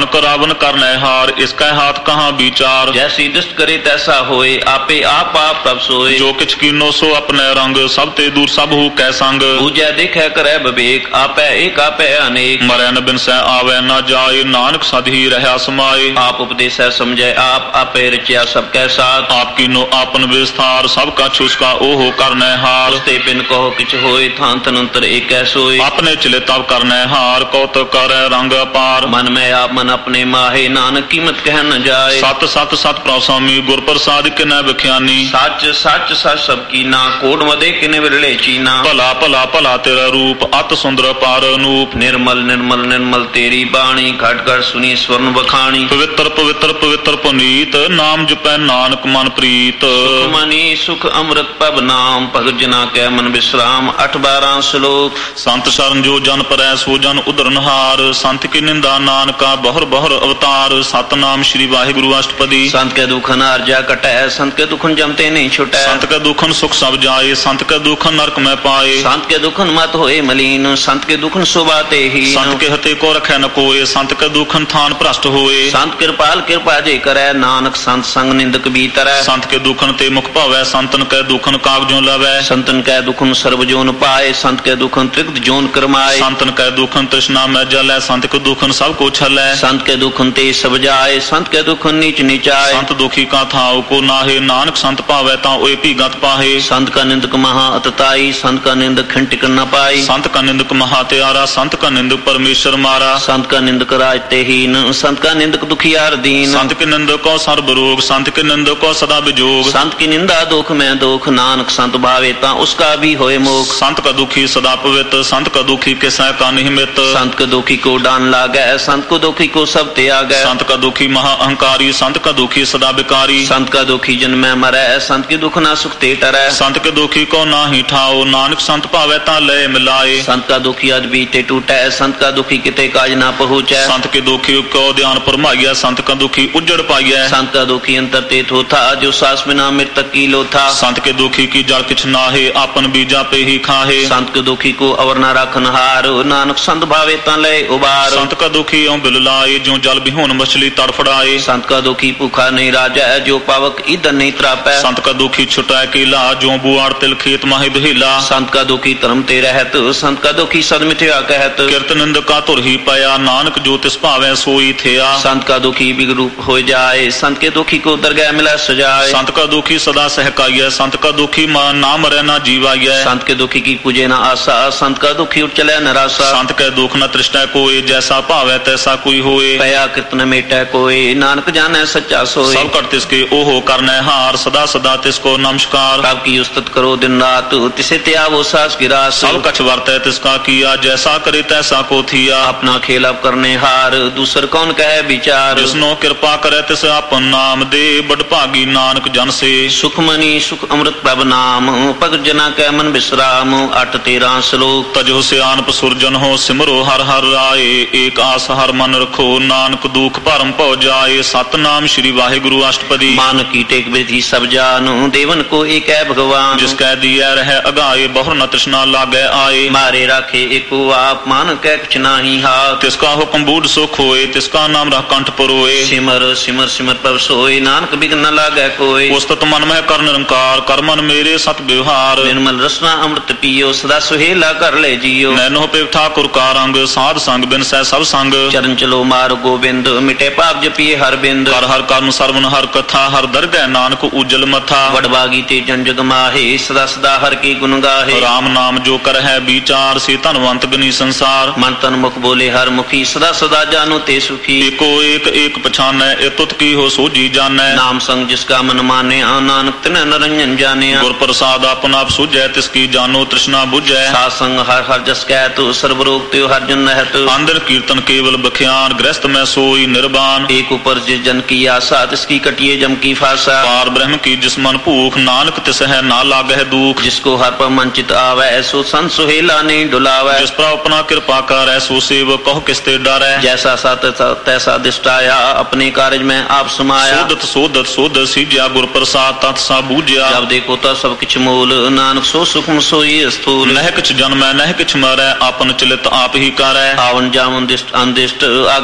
रावण करने हार, इसका हाथ कहाँ विचार।
जैसी दृष्ट करे तैसा होए, आपे आप तब सोए।
जो किछ कीनो सो अपने रंग, सब ते दूर सब हु कै संग।
पूजै देखे करे विवेक, आपै एक आपै अनेक।
मरै न बिनसै आवे न जाए, नानक सद ही रहा समाए।
आप उपदेश समझे आप, आपे रचिया सबकै साथ।
आप कीनो आपन विस्तार, सब का छुसका ओहो करने हार।
ते बिन कहो किछ होए, थान तनंतर एक सोए।
अपने चले तब करने हार, कौतुक करे रंग अपार।
मन में आप मन अपने माहे, नानक कीमत कह न जाए।
सत सत सत प्रसामी, गुर प्रसाद किनै बख्यानी।
सच सच सच सबकी ना, कोड मदे किने विरले चीना।
भला भला भला तेरा रूप, अत सुंदर पार अनूप।
निर्मल निर्मल निर्मल तेरी बाणी, घट घट सुनी स्वर्ण बखानी।
पवित्र पवित्र पवित्र पुनीत, नाम जपै नानक मन प्रीत।
सुख मनी सुख अमृत पब नाम, भगत जना कै मन विश्राम। 8-12 श्लोक।
संत शरण जो जन परै, सो जन उदरनहार। संत की निंदा नानका, बहुर बहुर अवतार। सतनाम श्री वाहिगुरु अष्टपदी।
संत के दुखन आर्जा कटै, संत के दुखन जमते नहीं छुटै।
संत के दुखन सुख सब जाए, संत के दुखन नरक में पाए।
संत के दुखन मत होए मलीन, संत के दुखन शोभाते ही।
संत के हते को रखै न कोय, संत के दुखन थान भ्रष्ट होए।
संत कृपाल कृपा जे करै, नानक संत संग निंदक भीतरै।
संत के दुखन ते मुख भावै, संतन के दुखन कागजों लवै।
संतन कै दुखन सर्व जोन पाए, संत के दुखन त्रिगत जोन करमाए।
संतन के दुखन तृष्णा में जलै, संत के दुखन सब को छलै।
संत के दुखन ते सब जाए, संत के दुखन नीच नीचाए।
संत दुखी का थाव को नाहे, नानक संत पावै ता ओए भीगत पाहे।
संत का निंदक महा अतताई, संत का निंदक खंटिक न पाई।
संत का निंदक महा त्यारा, संत का निंदक परमेश्वर मारा।
संत का निंदक राजते हीन, संत का निंदक दुखियार दीन।
संत के निंदक को सर्व रोग, संत के निंदक को सदा विजोग।
संत की निंदा दुख में दुख, नानक संत भावे ता उसका भी होए मोख।
संत का दुखी सदा पवित्र, संत का दुखी किसै का नहीं मित।
संत का दुखी को डान लागै, संत को दुखी को सब त्यागै।
संत का दुखी महा अहंकारी, संत का दुखी सदा विकारी।
संत का दुखी जन्मै मरै, संत के दुख ना सुख ते टरै।
संत के दुखी को नाही ठाओ, नानक संत पावै ता लय मिलाए।
संत का दुखी अज बीते टूटै, संत का दुखी किते काज ना पहुँचै।
संत के दुखी को ध्यान फरमाइया, संत का दुखी उजड़ पाइया।
संत का दुखी अंतर ते थोथा, जो सास बिना मृतक की लोथा।
संत के दुखी की जड़ किछ नाहे, आपन बीजा पे ही खाहे।
संत के दुखी को अवर ना राखन हार, नानक संत भावे ता लय उबार।
संत का दुखी ओं बिल लाए, जो जल बिहोन मछली तड़फड़ाए।
संत का दुखी भूखा नहीं राजा, जो पावक ईंधन नहीं त्रापै।
संत का दुखी छुटाए केला, जो बुआड़ तिल खेत माहे बहेला।
संत का दुखी धर्म ते रहत, संत का दुखी सद मिथ्या कहत।
किरत निंद का तुर ही पाया, नानक जो तिस भावै सोई थिया।
संत का दुखी बिगरूप हो जाए, संत के दुखी को दरगाह मिला सजाए।
संत का दुखी सदा सहकाइय, संत का दुखी ना मरै ना जीवाइय।
संत के दुखी की पूजे न आशा, संत का दुखी उठ चले निराशा।
संत के दुख न तृष्णा कोय, जैसा भावै तैसा कोई होए।
पया कृत न मेटै कोय, नानक जाने सच्चा सोए।
सब कर तिसके ओहो करने हार, सदा सदा तिसको नमस्कार।
तब की उस्तत करो दिन रात, तिसे त्यागो सास की रास।
सब कछ वर्तै तिसका किया, जैसा करे तैसा को थिया।
अपना खेल अब करने हार, दूसर कौन कहे विचार।
जिसनो कृपा करे तिस आपन नाम दे, बड़ भागी नानक जन से।
सुख मनी सुख अमृत प्रभ नाम, भगत जना कै मन विश्राम। 8-13 श्लोक।
तजो से आनप सुरजन हो, सिमरो हर हर राय। एक आस हर मन रखो, नानक दुख भरम पौ जाए। सतनाम श्री वाहिगुरु अष्टपदी।
मान की टेक विधि सब जानो, देवन को एक है भगवान।
जिसकै दिया रहे अगाए, बहुर न तृष्णा लागे आए।
मारे राखे एको आप, मान कै कुछ नाही हाथ।
तिसका हुक्म बूढ़ सुख होए, तिसका नाम रह कंठ परोए।
सिमर सिमर सिमर प्रभ सोए, नानक बिघ्न न लागे कोय।
उस्तत मन में कर निरंकार, कर मन मेरे सत व्यवहार।
निर्मल रसना अमृत पियो, सदा सुहेला कर ले जियो।
नैनो पे ठाकुर का रंग, साध संग बिन सै सब संग।
चरण चलो मार गोविंद, मिटे पाप जपिए हर बिंद।
कर हर कर्म सर्वन हर कथा, हर दरगह नानक उज्जल मथा।
वडभागी ते जन जग माहे, सदा सदा हर की गुण गाहे।
राम नाम जो कर है विचार, से धनवंत गनी संसार।
मन तन मुख बोले हर मुखी, सदा सदा जानो ते सुखी।
एको एक एक पछानै, ए तुत की हो सोजी जानै।
नाम संग जिसका मन माने, नानक तिन्ह निरंजन जाने।
गुर प्रसाद अपन आप सुझै, तिसकी जानो तृष्णा बुझै।
साध संग हर हर जस कहत, सर्व रोग त्यो हर जन रहत।
आंदर कीर्तन केवल बख्यान, गृहस्थ में सोई निर्वाण।
एक ऊपर जिस जन की आशा, तिसकी कटिए जम की फासा।
पार ब्रह्म की जिस मन भूख, नानक तिस है ना लागह दुख।
जिसको हर पर मन चित आवे, सो संत सुहेला नहीं डुलावे।
जिस पर अपना कृपा करे, सो सेवक कहो किसते डरै।
जैसा सात तैसा दिष्टाया, अपने कार्य में आप समाया।
सोदत सोदत सोदत सीज्या, गुर प्रसाद तत् सा बूझया।
जब देखो तो सब किछ मूल, नानक सो सुखम सोई स्थूल।
नह किछ जन्मै नह किछ मरै, आपन चलित आप ही करै।
आवन जावन दिष्ट अनदिष्ट, आज्ञाकारी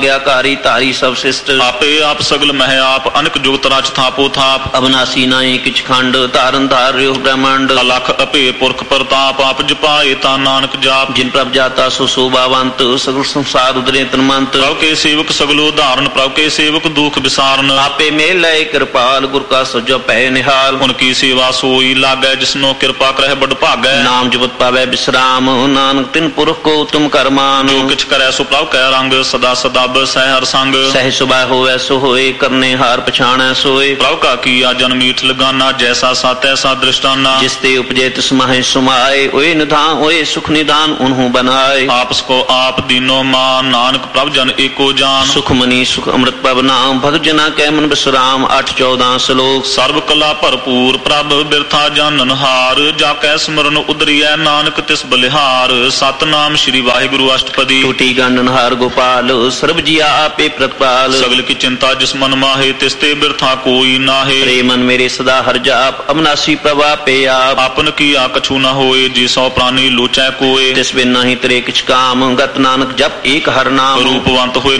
ਵਿਕਾਰੀ ਧਾਰੀ ਸਭ ਸਿਸ਼ਟ
ਆਪੇ ਆਪ ਸਗਲ ਮਹਿ ਆਪ ਅਨਕ ਜੁਗਤ ਰਚ ਥਾਪੋ ਥਾਪ
ਅਬਨਾਸੀ ਨਾਹੀ ਕਿਛ ਖੰਡ ਧਾਰਨ ਧਾਰ ਰਿਓ ਬ੍ਰਹਮੰਡ
ਅਲਖ ਅਪੇ ਪੁਰਖ ਪ੍ਰਤਾਪ ਆਪ ਜਪਾਏ ਤਾਂ ਨਾਨਕ ਜਾਪ
ਜਿਨ ਪ੍ਰਭ ਜਾਤਾ ਸੋ ਸੋਭਾਵੰਤ ਸਗਲ ਸੰਸਾਰ ਉਦਰੇ ਤਨਮੰਤ
ਪ੍ਰਭ ਕੇ ਸੇਵਕ ਸਗਲੋ ਧਾਰਨ ਪ੍ਰਭ ਕੇ ਸੇਵਕ ਦੁਖ ਵਿਸਾਰਨ
ਆਪੇ ਮੇਲ ਲੈ ਕਿਰਪਾਲ ਗੁਰ ਕਾ ਸਜੋ ਪੈ ਨਿਹਾਲ
ਹੁਣ ਕੀ ਸੇਵਾ ਸੋਈ ਲਾਗੈ ਜਿਸਨੋ ਕਿਰਪਾ ਕਰਹਿ ਬੜ ਭਾਗੈ
ਨਾਮ ਜਪਤ ਪਾਵੈ ਬਿਸਰਾਮ ਨਾਨਕ ਤਿਨ ਪੁਰਖ ਕੋ ਤੁਮ ਕਰਮਾਨ
ਜੋ ਕਿਛ ਕਰੈ ਸੋ ਪ੍ਰਭ ਕੈ ਰੰਗ ਸਦਾ ਸਦਾਬ ਸਹਿ ਹਰ ਸੰਗ
ਸਹਿ ਸੁਭਾ ਹੋਵੈ ਸੋ ਹੋਏ ਕਰਨੇ ਹਾਰ ਪਛਾਣੈ ਸੋਏ
ਪ੍ਰਭ ਕਾ ਕੀਆ ਜਨ ਮੀਠ ਲਗਾਨਾ ਜੈਸਾ ਸਤ ਐਸਾ ਦ੍ਰਿਸ਼ਟਾਨਾ
ਜਿਸ ਤੇ ਉਪਜੇ ਤਿਸ ਮਾਹਿ ਸੁਮਾਏ ਓਏ ਨਿਧਾਨ ਓਏ ਸੁਖ ਨਿਦਾਨ ਉਨਹੂ ਬਨਾਏ
ਆਪਸ ਕੋ ਆਪ ਦੀਨੋ ਮਾਨ ਨਾਨਕ ਪ੍ਰਭ ਜਨ ਏਕੋ ਜਾਨ
ਸੁਖ ਮਨੀ ਸੁਖ ਅੰਮ੍ਰਿਤ ਪਵ ਨਾਮ ਭਗਤ ਜਨਾ ਕੈ ਮਨ ਬਿਸਰਾਮ 8-14 ਸ਼ਲੋਕ
ਸਰਬ ਕਲਾ ਭਰਪੂਰ ਪ੍ਰਭ ਬਿਰਥਾ ਜਾਣਨ ਹਾਰ ਜਾ ਕੈ ਸਿਮਰਨ ਉਦਰੀਐ ਨਾਨਕ ਤਿਸ ਬਲਿਹਾਰ ਸਤਨਾਮ ਸ੍ਰੀ ਵਾਹਿਗੁਰੂ ਅਸ਼ਟਪਦੀ
ਟੂਟੀ ਗੰਡਨ ਹਾਰ ਗੋਪਾਲ ਸਰਬ ਜੀਆ ਆਪੇ ਪ੍ਰਤਪਾਲ
ਸਗਲ ਕੀ ਚਿੰਤਾ ਜਿਸ ਮਨ ਮਾਹੇ ਤਿਸ ਤੇ ਬਿਰਥਾ ਕੋਈ ਨਾਹੇ
ਰੇ ਮਨ ਮੇਰੇ ਸਦਾ ਹਰ ਜਾਪ ਅਬਨਾਸੀ ਪ੍ਰਭਾ ਪੇ ਆਪ
ਆਪਨ ਕੀ ਆ ਕਛੂ ਨ ਹੋਏ ਜੀ ਸੋ ਪ੍ਰਾਨੀ ਲੋਚੈ ਕੋਏ
ਤਿਸ ਬਿਨ ਨਹੀਂ ਤਰੇ ਕਿਛ ਕਾਮ ਗਤ ਨਾਨਕ ਜਪ ਏਕ ਹਰ ਨਾਮ
ਰੂਪਵੰਤ ਹੋਏ